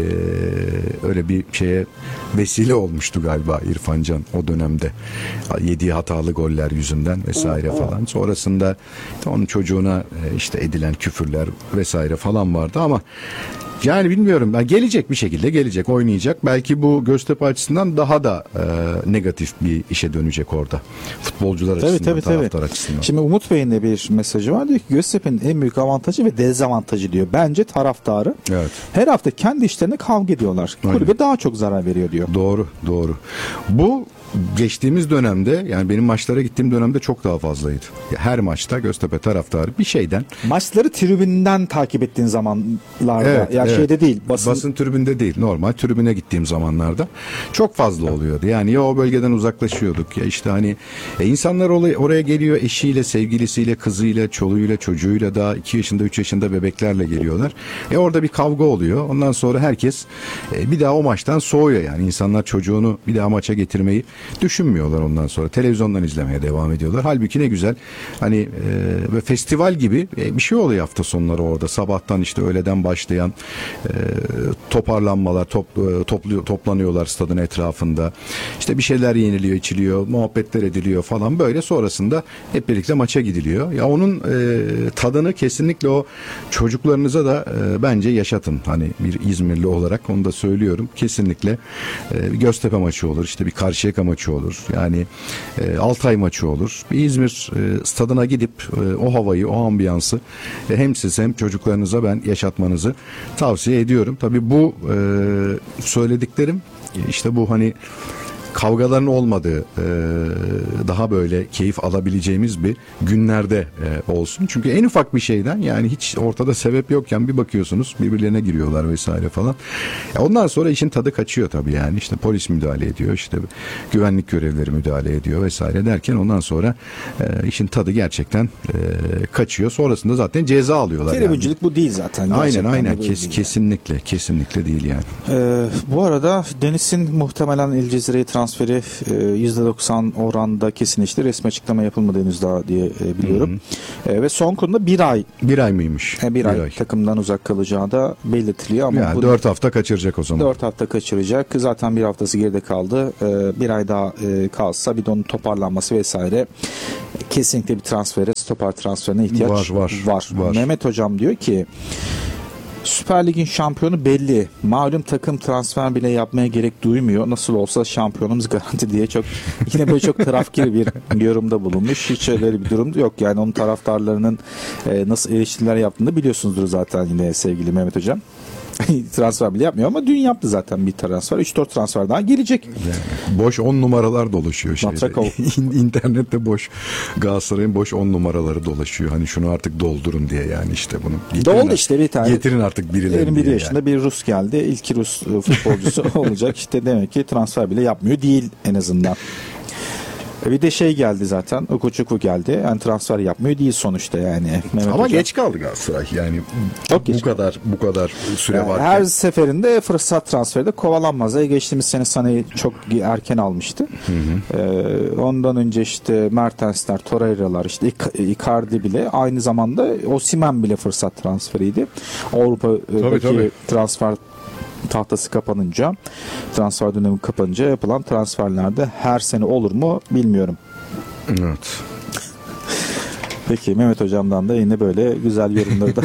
öyle bir şeye vesile olmuştu galiba İrfan Can o dönemde. Yediği hatalı goller yüzünden vesaire falan. Sonrasında onun çocuğuna işte edilen küfürler vesaire falan vardı ama yani bilmiyorum. Yani gelecek, bir şekilde gelecek, oynayacak. Belki bu Göztepe açısından daha da e, negatif bir işe dönecek orada. Futbolcular tabii, açısından, tabii, taraftar tabii. açısından. Şimdi Umut Bey'in de bir mesajı var. Diyor ki Göztepe'nin en büyük avantajı ve dezavantajı diyor. Bence taraftarı. Evet. Her hafta kendi işlerine kavga ediyorlar. Aynen. Kulübe daha çok zarar veriyor diyor. Doğru, doğru. Bu geçtiğimiz dönemde, yani benim maçlara gittiğim dönemde çok daha fazlaydı. Her maçta Göztepe taraftarı bir şeyden. Maçları tribünden takip ettiğin zamanlarda, Evet, ya evet. şeyde değil, basın... basın tribünde değil, normal tribüne gittiğim zamanlarda çok fazla oluyordu. Yani ya o bölgeden uzaklaşıyorduk ya işte hani e, insanlar oraya, oraya geliyor eşiyle, sevgilisiyle, kızıyla, çoluğuyla, çocuğuyla, daha iki yaşında, üç yaşında bebeklerle geliyorlar. E orada bir kavga oluyor. Ondan sonra herkes e, bir daha o maçtan soğuyor yani. İnsanlar çocuğunu bir daha maça getirmeyi düşünmüyorlar ondan sonra. Televizyondan izlemeye devam ediyorlar. Halbuki ne güzel. Hani e, ve festival gibi e, bir şey oluyor hafta sonları orada. Sabahtan işte öğleden başlayan e, toparlanmalar, top, e, topluyor, toplanıyorlar stadın etrafında. İşte bir şeyler yeniliyor, içiliyor, muhabbetler ediliyor falan böyle. Sonrasında hep birlikte maça gidiliyor. Ya onun e, tadını kesinlikle o çocuklarınıza da e, bence yaşatın. Hani bir İzmirli olarak onu da söylüyorum. Kesinlikle e, bir Göztepe maçı olur. İşte bir Karşıyaka maçı olur. Yani e, Altay maçı olur. Bir İzmir e, stadına gidip e, o havayı, o ambiyansı e, hem siz hem çocuklarınıza ben yaşatmanızı tavsiye ediyorum. Tabii bu e, söylediklerim işte bu hani kavgaların olmadığı, e, daha böyle keyif alabileceğimiz bir günlerde e, olsun. Çünkü en ufak bir şeyden, yani hiç ortada sebep yokken bir bakıyorsunuz birbirlerine giriyorlar vesaire falan. E ondan sonra işin tadı kaçıyor tabii yani. İşte polis müdahale ediyor, işte güvenlik görevlileri müdahale ediyor vesaire derken ondan sonra e, işin tadı gerçekten e, kaçıyor. Sonrasında zaten ceza alıyorlar. Tribüncülük yani. Bu değil zaten. Aynen aynen Kes, kesinlikle yani. kesinlikle değil yani. Ee, bu arada Deniz'in muhtemelen El Cezire'yi transfer transferi yüzde doksan oranda kesinleşti. Resmi açıklama yapılmadı henüz daha diye biliyorum. Hı hı. Ve son konuda bir ay. Bir ay mıymış? Bir, bir ay, ay takımdan uzak kalacağı da belirtiliyor. Ama yani dört hafta kaçıracak o zaman. Dört hafta kaçıracak. Zaten bir haftası geride kaldı. Bir ay daha kalsa bir de onun toparlanması vesaire. Kesinlikle bir transfere, stoper transferine ihtiyaç var. Var, var. var. Mehmet Hocam diyor ki Süper Lig'in şampiyonu belli. Malum takım transfer bile yapmaya gerek duymuyor. Nasıl olsa şampiyonumuz garanti diye çok yine böyle çok tarafkir bir yorumda bulunmuş. Hiç öyle bir durum yok. Yani onun taraftarlarının e, nasıl eleştiriler yaptığını biliyorsunuzdur zaten yine sevgili Mehmet Hocam. Transfer bile yapmıyor ama dün yaptı zaten bir transfer. üç dört transfer daha gelecek. Yani boş on numaralar dolaşıyor şeyde. İnternette boş Galatasaray'ın boş on numaraları dolaşıyor. Hani şunu artık doldurun diye yani işte bunu. Doldu işte bir tane. Getirin artık birilerini yirmi bir yaşında yani. Bir Rus geldi. İlk Rus futbolcusu olacak. İşte demek ki transfer bile yapmıyor değil en azından. Bir de şey geldi zaten. Okuçuku geldi. Yani transfer yapmıyor değil sonuçta yani. Mehmet Ama Hocam. geç kaldı Galatasaray. Yani çok bu geç. kadar bu kadar süre yani var. Her seferinde fırsat transferi de kovalanmaz. Geçtiğimiz sene Sané'yi çok erken almıştı. Hı hı. Ee, ondan önce işte Mertensler, Torreira'lar, işte Icardi bile aynı zamanda Osimhen bile fırsat transferiydi. Avrupa'daki transfer tahtası kapanınca, transfer dönemi kapanınca yapılan transferlerde her sene olur mu bilmiyorum. Evet. Peki Mehmet Hocam'dan da yine böyle güzel yorumları da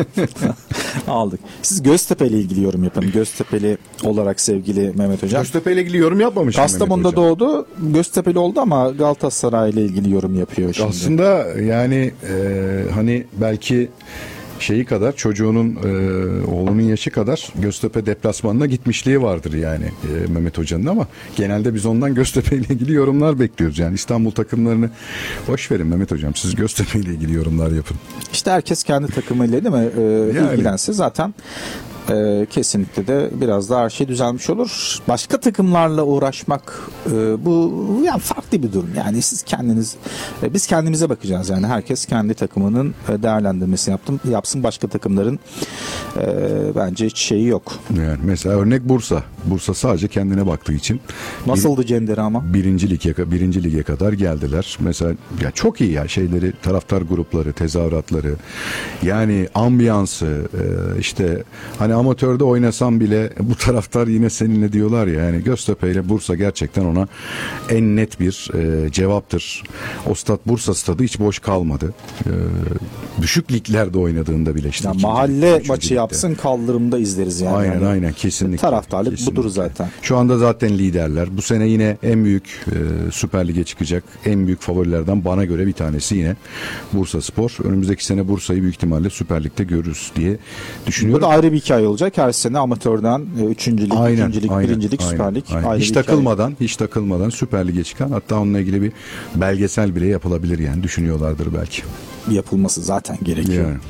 aldık. Siz Göztepe ile ilgili yorum yapın. Göztepe'li olarak sevgili Mehmet Hocam. Göztepe ile ilgili yorum yapmamış mı Kastamonu'da doğdu. Göztepe'li oldu ama Galatasaray ile ilgili yorum yapıyor şimdi. Aslında yani e, hani belki şeyi kadar çocuğunun e, oğlunun yaşı kadar Göztepe deplasmanına gitmişliği vardır yani e, Mehmet Hoca'nın ama genelde biz ondan Göztepe ile ilgili yorumlar bekliyoruz. Yani İstanbul takımlarını boş verin Mehmet Hocam, siz Göztepe ile ilgili yorumlar yapın. İşte herkes kendi takımıyla değil mi e, yani. ilgilense zaten Ee, kesinlikle de biraz daha her şey düzelmiş olur. Başka takımlarla uğraşmak e, bu yani farklı bir durum. Yani siz kendiniz e, biz kendimize bakacağız yani herkes kendi takımının e, değerlendirmesini yaptım yapsın. Başka takımların e, bence hiç şeyi yok. Yani mesela örnek Bursa. Bursa sadece kendine baktığı için. Nasıldı bir, Cenderi ama? Birinci lige birinci lige kadar geldiler. Mesela ya çok iyi ya şeyleri, taraftar grupları, tezahüratları, yani ambiyansı, e, işte hani amatörde oynasam bile bu taraftar yine seninle diyorlar ya, yani Göztepe ile Bursa gerçekten ona en net bir e, cevaptır. O stat, Bursa stadı hiç boş kalmadı. E, düşük liglerde oynadığında bile işte. Yani mahalle maçı ligde yapsın, kaldırımda izleriz yani. Aynen yani. aynen kesinlikle. Taraftarlık kesinlikle. Budur zaten. Şu anda zaten liderler. Bu sene yine en büyük e, Süper Lig'e çıkacak en büyük favorilerden bana göre bir tanesi yine Bursaspor. Önümüzdeki sene Bursa'yı büyük ihtimalle Süper Lig'de görürüz diye düşünüyorum. Bu da ayrı bir hikaye olacak. Her sene amatörden üçüncü lig, aynen, ikinci lig, aynen, birinci lig, aynen, Süper Lig. aynen. Hiç takılmadan, hikaye. hiç takılmadan Süper Lig'e çıkan, hatta onunla ilgili bir belgesel bile yapılabilir yani, düşünüyorlardır belki. Yapılması zaten gerekiyor. Yani.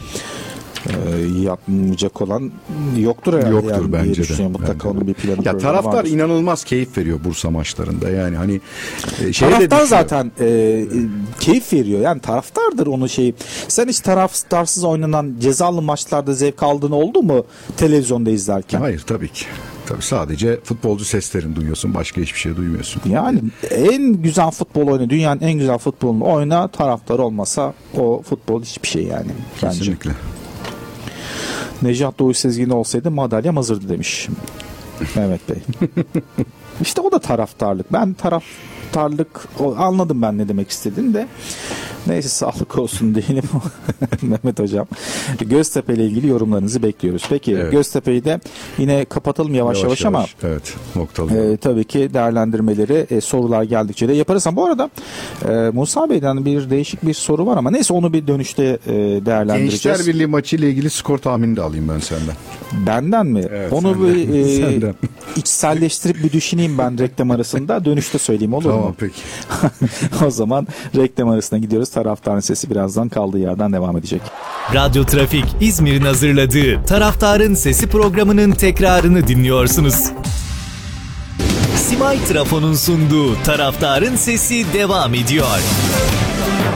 Ee, yapmayacak olan yoktur herhalde. Yoktur yani bence de. Mutlaka onun bir planı, ya taraftar vardır. inanılmaz keyif veriyor Bursa maçlarında yani, hani e, şey taraftar zaten e, e, keyif veriyor yani, taraftardır onu şey. Sen hiç taraftarsız oynanan cezalı maçlarda zevk aldığın oldu mu televizyonda izlerken? Hayır tabii ki. Tabii sadece futbolcu seslerini duyuyorsun, başka hiçbir şey duymuyorsun. Yani en güzel futbol oyunu, dünyanın en güzel futbolunu oyna, taraftar olmasa o futbol hiçbir şey yani. Bence. Kesinlikle. Necat Doğu Sezgin olsaydı madalyam hazırdı demiş Mehmet Bey. İşte o da taraftarlık. Ben taraftarlık anladım ben ne demek istediğini de. Neyse, sağlık olsun diyelim Mehmet Hocam. Göztepe ile ilgili yorumlarınızı bekliyoruz. Peki evet. Göztepe'yi de yine kapatalım yavaş yavaş, yavaş, yavaş ama evet, noktalı. E, tabii ki değerlendirmeleri e, sorular geldikçe de yaparız. Ama bu arada e, Musa Bey'den bir değişik bir soru var ama neyse onu bir dönüşte e, değerlendireceğiz. Gençler Birliği maçı ile ilgili skor tahmini de alayım ben senden. Benden mi? Evet, onu senden. bir e, içselleştirip bir düşüneyim ben reklam arasında. Dönüşte söyleyeyim, olur tamam, mu? Tamam peki. O zaman reklam arasına gidiyoruz. Taraftarın Sesi birazdan kaldığı yerden devam edecek. Radyo Trafik İzmir'in hazırladığı Taraftarın Sesi programının tekrarını dinliyorsunuz. Simay Trafo'nun sunduğu Taraftarın Sesi devam ediyor.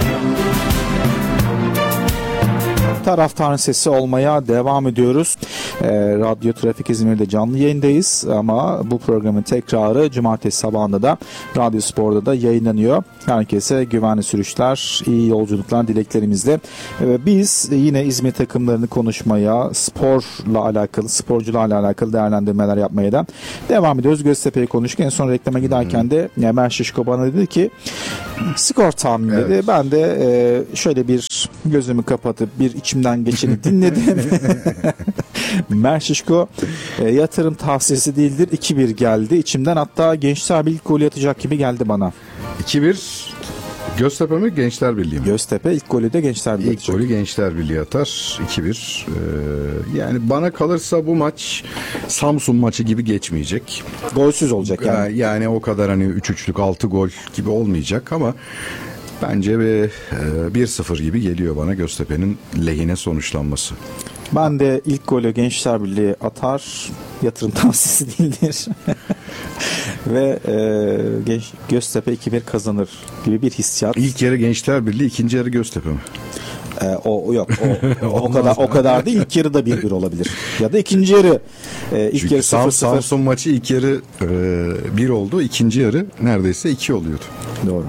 Taraftarın Sesi olmaya devam ediyoruz. E, Radyo Trafik İzmir'de canlı yayındayız ama bu programın tekrarı cumartesi sabahında da Radyo Spor'da da yayınlanıyor. Herkese güvenli sürüşler, iyi yolculuklar dileklerimizle. E, biz yine İzmir takımlarını konuşmaya, sporla alakalı, sporcularla alakalı değerlendirmeler yapmaya da devam ediyoruz. Göztepe'yi konuştuk. En son reklama giderken de Ömer Şişko bana dedi ki skor tahmin dedi. Evet. Ben de e, şöyle bir gözümü kapatıp bir içimden geçeni dinledim. Ömer Şişko e, yatırım tavsiyesi değildir. iki bir geldi. İçimden hatta Gençler Birliği golü atacak gibi geldi bana. iki bir Göztepe mi Gençler Birliği mi? Göztepe ilk golü de Gençler Birliği İlk atacak. golü Gençler Birliği atar. iki bir Ee, yani bana kalırsa bu maç Samsun maçı gibi geçmeyecek. Golsüz olacak yani. Yani o kadar hani üç üçlük altı gol gibi olmayacak ama bence bir bir sıfır gibi geliyor bana Göztepe'nin lehine sonuçlanması. Ben de ilk golü Gençler Birliği atar. Yatırım tavsiyesi değildir. Ve e, Genç, Göztepe iki bir kazanır gibi bir hissiyat. İlk yarı Gençler Birliği, ikinci yarı Göztepe mi? E, o, o yok. O, o kadar o kadar değil. İlk yarı da bir bir olabilir. Ya da ikinci yarı e, ilk Çünkü yarı sıfır sıfır. Samsun maçı ilk yarı bir oldu. İkinci yarı neredeyse iki oluyordu. Doğru.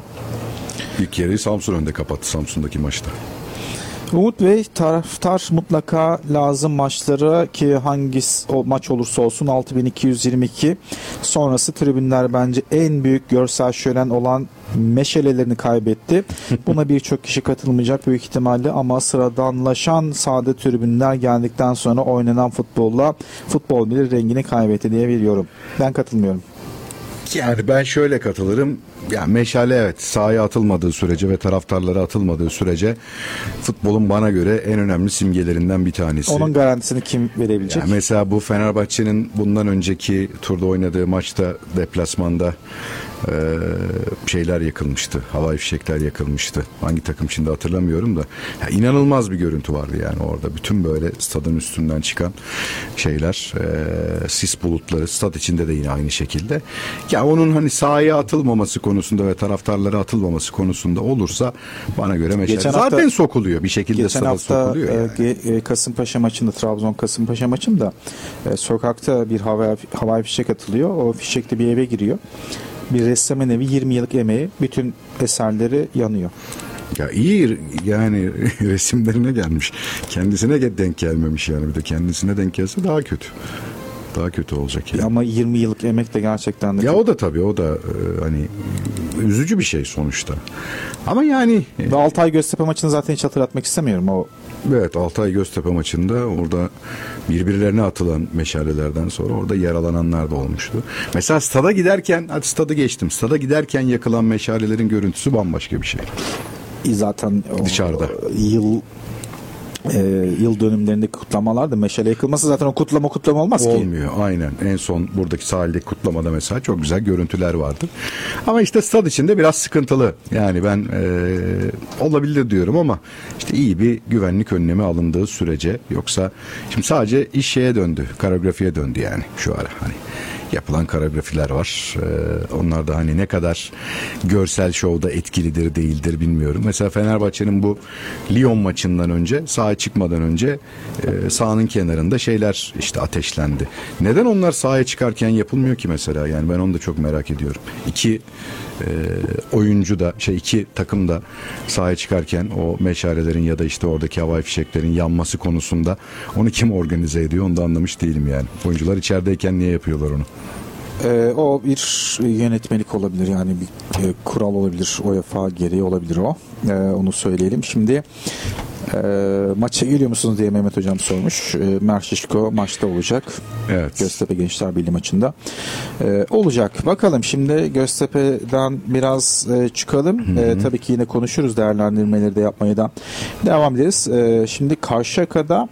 İlk yarıyı Samsun önde kapattı Samsun'daki maçta. Umut Bey, taraftar mutlaka lazım maçları ki hangi o maç olursa olsun altı bin iki yüz yirmi iki sonrası tribünler bence en büyük görsel şölen olan meşalelerini kaybetti. Buna birçok kişi katılmayacak büyük ihtimalle ama sıradanlaşan sade tribünler geldikten sonra oynanan futbolla futbol bir rengini kaybetti diye bir yorum. Ben katılmıyorum. Yani ben şöyle katılırım. Yani meşale evet sahaya atılmadığı sürece ve taraftarlara atılmadığı sürece futbolun bana göre en önemli simgelerinden bir tanesi. Onun garantisini kim verebilecek? Yani mesela bu Fenerbahçe'nin bundan önceki turda oynadığı maçta deplasmanda e, şeyler yakılmıştı. Havai fişekler yakılmıştı. Hangi takım şimdi hatırlamıyorum da. Ya, inanılmaz bir görüntü vardı yani orada. Bütün böyle stadın üstünden çıkan şeyler, e, sis bulutları, stad içinde de yine aynı şekilde. Ya onun hani sahaya atılmaması konusunda ve taraftarlara atılmaması konusunda olursa bana göre meşale zaten hafta, sokuluyor. Bir şekilde stada sokuluyor. Geçen hafta yani. Kasımpaşa maçında, Trabzon Kasımpaşa maçında e, sokakta bir havai, havai fişek atılıyor. O fişekte bir eve giriyor. Bir ressamın evi yirmi yıllık emeği, bütün eserleri yanıyor. Ya iyi yani resimlerine gelmiş. Kendisine denk gelmemiş yani. Bir de kendisine denk gelse daha kötü. Daha kötü olacak yani. Ama yirmi yıllık emek de gerçekten de ya çok... o da tabii o da e, hani üzücü bir şey sonuçta. Ama yani ve Altay Göztepe maçını zaten hiç hatırlatmak istemiyorum. O evet, Altay Göztepe maçında orada birbirlerine atılan meşalelerden sonra orada yaralananlar da olmuştu. Mesela stada giderken, hadi stadı geçtim. Stada giderken yakılan meşalelerin görüntüsü bambaşka bir şey. Zaten dışarıda yıl e, yıl dönümlerindeki kutlamalar da meşale yakılması zaten o kutlama kutlama olmaz Olmuyor, ki. Olmuyor aynen. En son buradaki sahildeki kutlamada mesela çok güzel görüntüler vardı. Ama işte stad içinde biraz sıkıntılı. Yani ben e, olabilir diyorum ama işte iyi bir güvenlik önlemi alındığı sürece, yoksa şimdi sadece iş şeye döndü. Koreografiye döndü yani şu ara hani. Yapılan koreografiler var. Ee, onlar da hani ne kadar görsel şovda etkilidir değildir bilmiyorum. Mesela Fenerbahçe'nin bu Lyon maçından önce, sahaya çıkmadan önce e, sahanın kenarında şeyler işte ateşlendi. Neden onlar sahaya çıkarken yapılmıyor ki mesela? Yani ben onu da çok merak ediyorum. İki e, oyuncu da şey iki takım da sahaya çıkarken o meşalelerin ya da işte oradaki havai fişeklerin yanması konusunda onu kim organize ediyor onu da anlamış değilim yani. Oyuncular içerideyken niye yapıyorlar onu? Ee, o bir yönetmelik olabilir yani bir e, kural olabilir, UEFA gereği olabilir o. Ee, onu söyleyelim. Şimdi e, maça geliyor musunuz diye Mehmet Hocam sormuş. E, Merşişko maçta olacak. Evet. Göztepe Gençler Birliği maçında. E, olacak. Bakalım şimdi Göztepe'den biraz e, çıkalım. E, tabii ki yine konuşuruz. Değerlendirmeleri de yapmaya da devam ederiz. E, şimdi Karşıyaka'da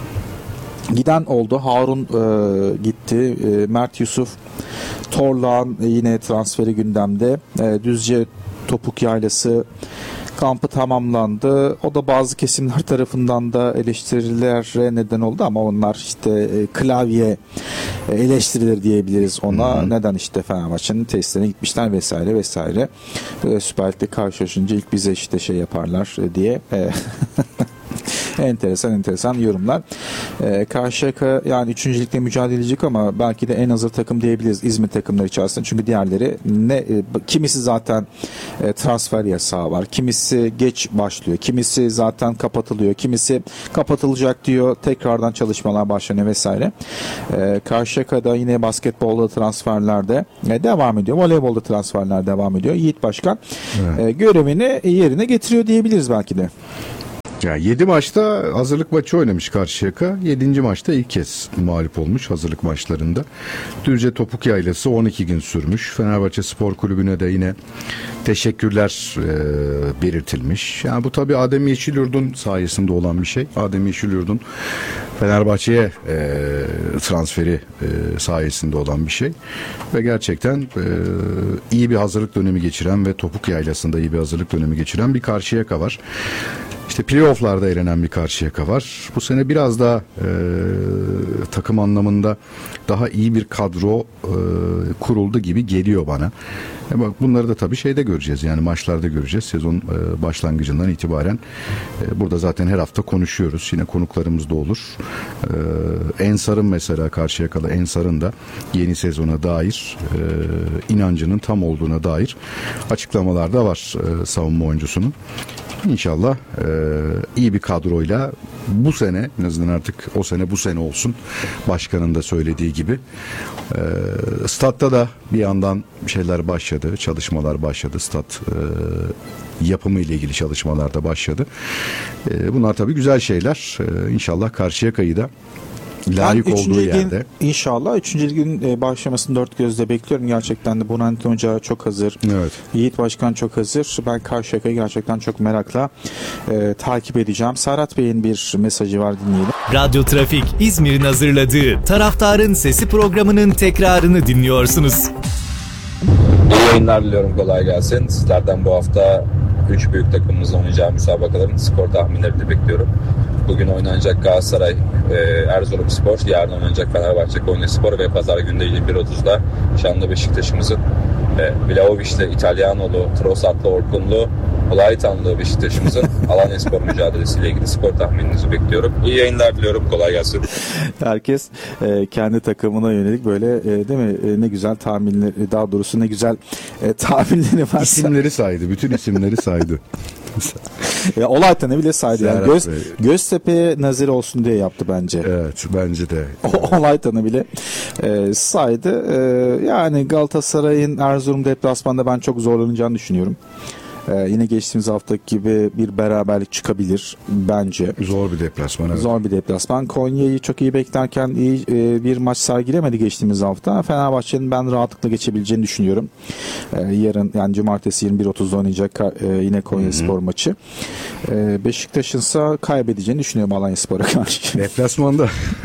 giden oldu. Harun e, gitti. E, Mert Yusuf Torlağ'ın yine transferi gündemde. E, Düzce Topuk Yaylası kampı tamamlandı. O da bazı kesimler tarafından da eleştirilere neden oldu ama onlar işte e, klavye e, eleştirileri diyebiliriz ona. Hı-hı. Neden işte Fenerbahçe'nin testlerine gitmişler vesaire vesaire. E, Süper Lig'de karşılaşınca ilk bize işte şey yaparlar e, diye. E, Enteresan enteresan yorumlar. Ee, Karşıyaka yani üçüncü ligde mücadele edecek ama belki de en hazır takım diyebiliriz İzmir takımları içerisinde. Çünkü diğerleri ne e, kimisi zaten e, transfer yasağı var. Kimisi geç başlıyor. Kimisi zaten kapatılıyor. Kimisi kapatılacak diyor. Tekrardan çalışmalar başlanıyor vesaire. E, Karşıyaka'da yine basketbolda transferlerde e, devam ediyor. Voleybolda transferler devam ediyor. Yiğit Başkan evet. e, görevini yerine getiriyor diyebiliriz belki de. Ya yedi maçta hazırlık maçı oynamış Karşıyaka. yedinci maçta ilk kez mağlup olmuş hazırlık maçlarında. Düzce Topuk Yaylası on iki gün sürmüş. Fenerbahçe Spor Kulübü'ne de yine teşekkürler e, belirtilmiş. Yani bu tabii Adem Yeşilyurt'un sayesinde olan bir şey. Adem Yeşilyurt'un Fenerbahçe'ye e, transferi e, sayesinde olan bir şey. Ve gerçekten e, iyi bir hazırlık dönemi geçiren ve Topuk Yaylası'nda iyi bir hazırlık dönemi geçiren bir Karşıyaka var. İşte playoff'larda elenen bir Karşıyaka var. Bu sene biraz daha e, takım anlamında daha iyi bir kadro e, kuruldu gibi geliyor bana. E bak bunları da tabii şeyde göreceğiz. Yani maçlarda göreceğiz. Sezon e, başlangıcından itibaren e, burada zaten her hafta konuşuyoruz. Yine konuklarımız da olur. E, Ensar'ın mesela Karşıyakalı Ensar'ın da yeni sezona dair e, inancının tam olduğuna dair açıklamalar da var e, savunma oyuncusunun. İnşallah e, iyi bir kadroyla bu sene en azından artık o sene bu sene olsun başkanın da söylediği gibi e, statta da bir yandan şeyler başladı, çalışmalar başladı, stat e, yapımı ile ilgili çalışmalar da başladı. E, bunlar tabii güzel şeyler. E, İnşallah Karşıyaka'yı da layık ben olduğu ligin, yerde. İnşallah üçüncü ligin başlamasını dört gözle bekliyorum. Gerçekten de Burhanettin Hoca çok hazır. Evet. Yiğit Başkan çok hazır. Ben Karşıyaka'yı gerçekten çok merakla e, takip edeceğim. Serhat Bey'in bir mesajı var, dinleyelim. Radyo Trafik İzmir'in hazırladığı Taraftarın Sesi programının tekrarını dinliyorsunuz. İyi yayınlar diliyorum, kolay gelsin. Sizlerden bu hafta üç büyük takımımızla oynayacağı müsabakaların skor tahminlerini bekliyorum. Bugün oynanacak Galatasaray, e, Erzurumspor, yarın oynanacak Fenerbahçe, Konyaspor ve pazar günde yirmi bir otuzda Şanlı Beşiktaş'ımızın e, Vlahovic'le İtalyanoğlu, Trossard'la Orkunlu, Olaytanlı Beşiktaş'ımızın Alanyaspor mücadelesiyle ilgili skor tahmininizi bekliyorum. İyi yayınlar diliyorum, kolay gelsin. Herkes e, kendi takımına yönelik böyle e, değil mi e, ne güzel tahminleri, daha doğrusu ne güzel e, tahminleri var. İsimleri saydı, bütün isimleri saydı. Ya Olaytan'ı bile saydı. Yani Göz, Göztepe'ye nazir olsun diye yaptı bence. Evet, bence de. Olaytan'ı bile e, saydı. E, yani Galatasaray'ın Erzurum deplasmanda ben çok zorlanacağını düşünüyorum. Ee, yine geçtiğimiz haftaki gibi bir beraberlik çıkabilir bence. Zor bir deplasman. Evet. Zor bir deplasman. Konya'yı çok iyi beklerken iyi e, bir maç sergilemedi geçtiğimiz hafta. Fenerbahçe'nin ben rahatlıkla geçebileceğini düşünüyorum. Ee, yarın yani cumartesi yirmi bir otuzda oynayacak e, yine Konyaspor maçı. Ee, Beşiktaş'ın ise kaybedeceğini düşünüyorum Alanyaspor'a karşı. Deplasmanda.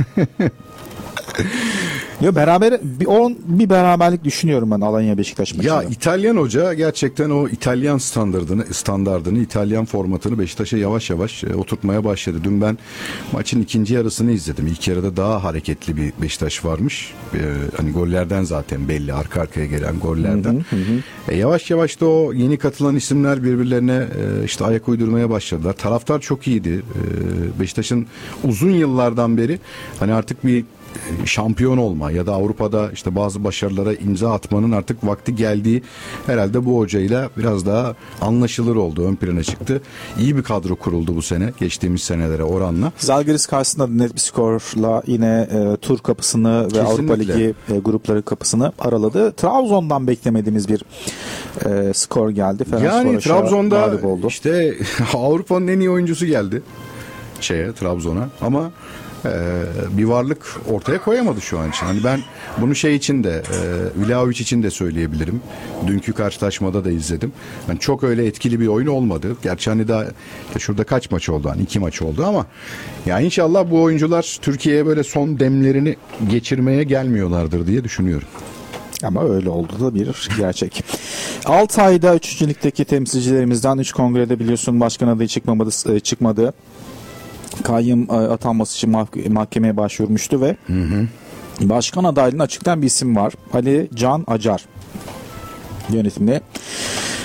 Ya beraber bir on bir beraberlik düşünüyorum ben Alanya Beşiktaş maçında. Ya İtalyan hoca gerçekten o İtalyan standardını, standardını, İtalyan formatını Beşiktaş'a yavaş yavaş e, oturtmaya başladı. Dün ben maçın ikinci yarısını izledim. İlk yarıda daha hareketli bir Beşiktaş varmış. E, hani gollerden zaten belli, arka arkaya gelen gollerden. Hı hı hı. E, yavaş yavaş da o yeni katılan isimler birbirlerine e, işte ayak uydurmaya başladılar. Taraftar çok iyiydi. E, Beşiktaş'ın uzun yıllardan beri hani artık bir şampiyon olma ya da Avrupa'da işte bazı başarılara imza atmanın artık vakti geldiği herhalde bu hocayla biraz daha anlaşılır oldu, ön plana çıktı. İyi bir kadro kuruldu bu sene geçtiğimiz senelere oranla. Zalgiris karşısında net bir skorla yine e, tur kapısını ve kesinlikle Avrupa Ligi e, grupları kapısını araladı. Trabzon'dan beklemediğimiz bir e, skor geldi. Yani Trabzon'da işte Avrupa'nın en iyi oyuncusu geldi şeye Trabzon'a ama bir varlık ortaya koyamadı şu an için. Hani ben bunu şey için de e, Vlahovic için de söyleyebilirim. Dünkü karşılaşmada da izledim. Yani çok öyle etkili bir oyun olmadı. Gerçi hani daha işte şurada kaç maç oldu? Hani iki maç oldu ama yani inşallah bu oyuncular Türkiye'ye böyle son demlerini geçirmeye gelmiyorlardır diye düşünüyorum. Ama öyle oldu da bir gerçek. Altay'da üçüncü ligdeki temsilcilerimizden üç kongrede biliyorsun başkan adayı çıkmadı, çıkmadı. Kayyım atanması için mahkemeye başvurmuştu ve hı hı. başkan adaylığını açıklayan bir isim var. Ali Can Acar yönetimde.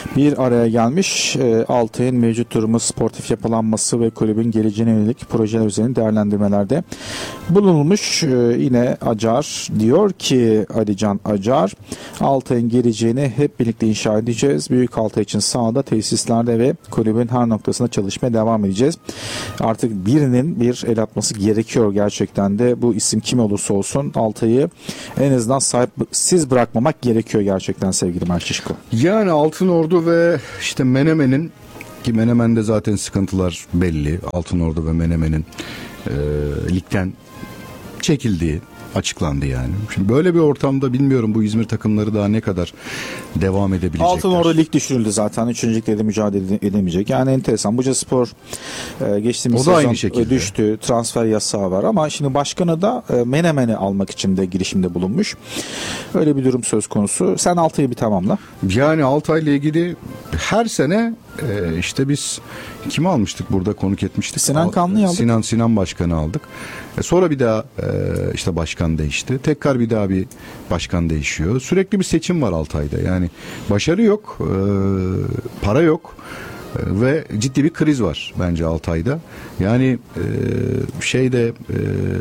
bir araya gelmiş. E, Altay'ın mevcut durumu, sportif yapılanması ve kulübün geleceğine yönelik projeler üzerine değerlendirmelerde bulunulmuş. E, yine Acar diyor ki, Alican Acar, Altay'ın geleceğini hep birlikte inşa edeceğiz. Büyük Altay için sahada, tesislerde ve kulübün her noktasında çalışmaya devam edeceğiz. Artık birinin bir el atması gerekiyor gerçekten de. Bu isim kim olursa olsun Altay'ı en azından sahipsiz bırakmamak gerekiyor gerçekten sevgili Mert Şişko. Yani Altınordu ve işte Menemen'in, ki Menemen'de zaten sıkıntılar belli. Altınordu ve Menemen'in e, ligden çekildiği açıklandı yani. Şimdi böyle bir ortamda bilmiyorum bu İzmir takımları daha ne kadar devam edebilecekler. Altınordu lig düşürüldü zaten. Üçüncü ligde de mücadele edemeyecek. Yani enteresan. Bucaspor e, geçtiğimiz o da sezon aynı şekilde düştü. Transfer yasağı var ama şimdi başkanı da e, Menemen'i almak için de girişimde bulunmuş. Öyle bir durum söz konusu. Sen Altay'ı bir tamamla. Yani Altay'la ilgili her sene e, işte biz kimi almıştık burada konuk etmiştik. Sinan Kanlı'yı aldık. Sinan Sinan Başkan'ı aldık. E, sonra bir daha e, işte başkan değişti. Tekrar bir daha bir başkan değişiyor. Sürekli bir seçim var Altay'da. Yani başarı yok, e, para yok. Ve ciddi bir kriz var bence Altay'da. Yani e, şeyde e,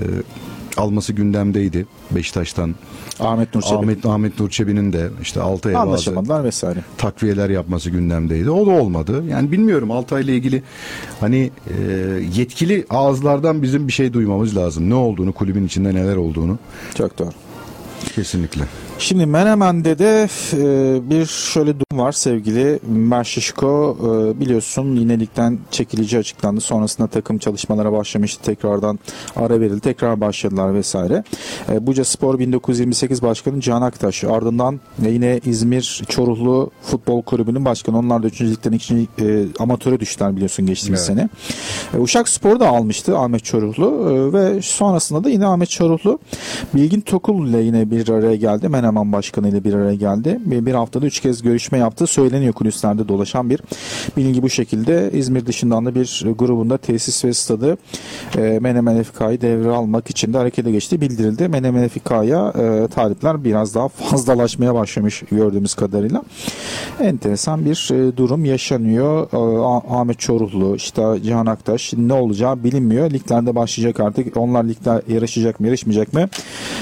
alması gündemdeydi Beşiktaş'tan. Ahmet Nur Çebi. Ahmet, Ahmet Nur Çebi'nin de işte Altay'a anlaşamadılar vesaire. Takviyeler yapması gündemdeydi. O da olmadı. Yani bilmiyorum Altay'la ilgili hani e, yetkili ağızlardan bizim bir şey duymamız lazım. Ne olduğunu, kulübün içinde neler olduğunu. Çok doğru. Kesinlikle. Şimdi Menemen'de de e, bir şöyle durum var sevgili Mert Şişko. E, biliyorsun yine ligden çekilici açıklandı. Sonrasında takım çalışmalara başlamıştı. Tekrardan ara verildi. Tekrar başladılar vesaire. E, Bucaspor bin dokuz yüz yirmi sekiz Başkanı Cihan Aktaş. Ardından yine İzmir Çoruhlu Futbol Kulübü'nün başkanı. Onlar da üçüncü ligden ikinci e, amatöre düştüler biliyorsun geçtiğimiz evet. sene. E, Uşak Spor'u da almıştı Ahmet Çoruhlu. E, ve sonrasında da yine Ahmet Çoruhlu Bilgin Tokul ile yine bir araya geldi. Menemen Başkanı ile bir araya geldi. Bir haftada üç kez görüşme yaptı. Söyleniyor kulislerde dolaşan bir bilgi bu şekilde. İzmir dışından da bir grubunda tesis ve stadı e, Menemen F K'yı devre almak için de harekete geçti bildirildi. Menemen F K'ya e, talipler biraz daha fazlalaşmaya başlamış gördüğümüz kadarıyla. Enteresan bir e, durum yaşanıyor. E, Ahmet Çoruhlu, işte Cihan Aktaş, ne olacağı bilinmiyor. Liglerde başlayacak artık. Onlar ligde yarışacak mı, yarışmayacak mı?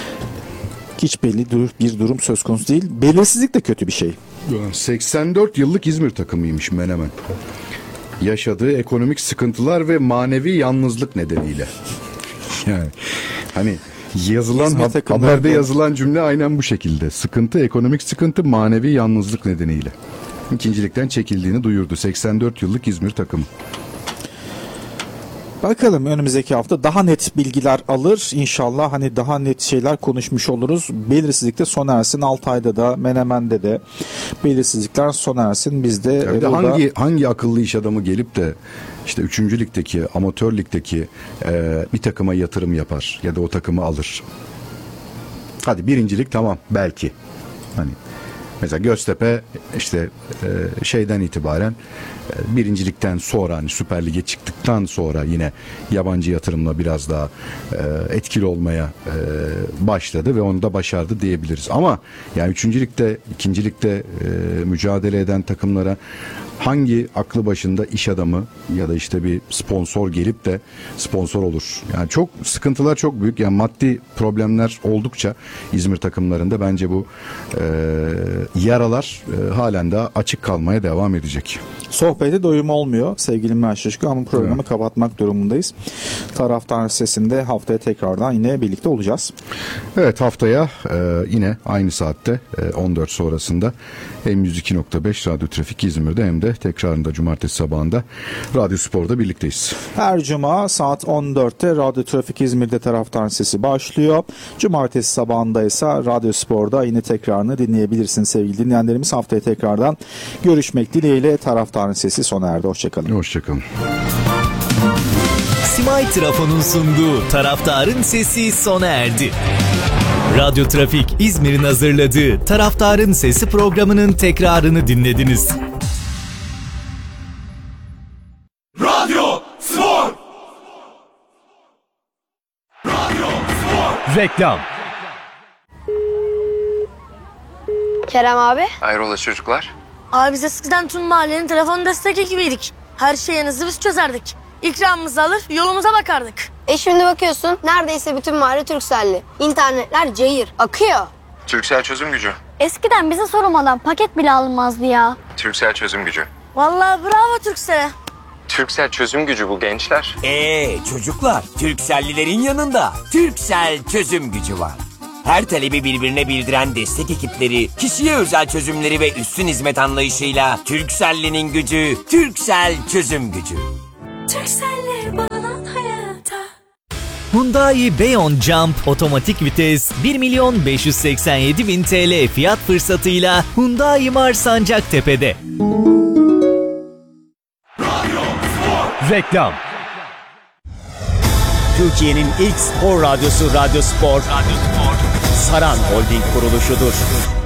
Hiç belli bir durum söz konusu değil. Belirsizlik de kötü bir şey. seksen dört yıllık İzmir takımıymış Menemen. Yaşadığı ekonomik sıkıntılar ve manevi yalnızlık nedeniyle. Yani hani yazılan ha- haberde yazılan cümle aynen bu şekilde. Sıkıntı, ekonomik sıkıntı, manevi yalnızlık nedeniyle. İkincilikten çekildiğini duyurdu. seksen dört yıllık İzmir takımı. Bakalım önümüzdeki hafta daha net bilgiler alır. İnşallah hani daha net şeyler konuşmuş oluruz. Belirsizlikte sona ersin. Altay'da da Menemen'de de belirsizlikler sona ersin. Biz de yani burada... hangi hangi akıllı iş adamı gelip de işte üçüncü ligdeki, amatör ligdeki e, bir takıma yatırım yapar ya da o takımı alır. Hadi birincilik tamam belki. Hani mesela Göztepe işte e, şeyden itibaren e, birincilikten sonra hani Süper Lig'e çıktıktan sonra yine yabancı yatırımla biraz daha e, etkili olmaya e, başladı ve onu da başardı diyebiliriz. Ama yani üçüncü ligde, ikinci ligde e, mücadele eden takımlara hangi aklı başında iş adamı ya da işte bir sponsor gelip de sponsor olur? Yani çok sıkıntılar çok büyük. Yani maddi problemler oldukça İzmir takımlarında bence bu e, yaralar e, halen daha açık kalmaya devam edecek. Sohbete doyum olmuyor sevgili Mert Şişko ama programı evet. kapatmak durumundayız. Taraftar Sesi'nde haftaya tekrardan yine birlikte olacağız. Evet haftaya e, yine aynı saatte e, on dört sonrasında hem yüz iki nokta beş Radyo Trafik İzmir'de hem de tekrarında cumartesi sabahında Radyo Spor'da birlikteyiz. Her cuma saat on dörtte Radyo Trafik İzmir'de Taraftar Sesi başlıyor. Cumartesi sabahında ise Radyo Spor'da yine tekrarını dinleyebilirsiniz sevgili dinleyenlerimiz. Haftaya tekrardan görüşmek dileğiyle. Taraftarın Sesi sona erdi. Hoşçakalın. Hoşçakalın. Simay Trafo'nun sunduğu Taraftarın Sesi sona erdi. Radyo Trafik İzmir'in hazırladığı Taraftarın Sesi programının tekrarını dinlediniz. Radyo Spor! Radyo Spor! Reklam. Kerem abi. Hayrola çocuklar? Abi biz eskiden tüm mahallenin telefon destek ekibiydik. Her şeyinizi biz çözerdik. İkramımızı alır yolumuza bakardık. E şimdi bakıyorsun neredeyse bütün mahalle Turkcell'li. İnternetler cayır, akıyor. Turkcell çözüm gücü. Eskiden bize sormadan paket bile alınmazdı ya. Turkcell çözüm gücü. Vallahi bravo Turkcell'e. Turkcell çözüm gücü bu gençler. Eee çocuklar, Turkcell'lilerin yanında Turkcell çözüm gücü var. Her talebi birbirine bildiren destek ekipleri, kişiye özel çözümleri ve üstün hizmet anlayışıyla Turkcell'linin gücü, Turkcell çözüm gücü. Turkcell'le bağlan hayata. Hyundai Beyon Jump otomatik vites bir milyon beş yüz seksen yedi bin T L fiyat fırsatıyla Hyundai Mars Sancaktepe'de. Reklam. Türkiye'nin ilk spor radyosu Radyo Spor, Radyo Spor. Saran Holding kuruluşudur.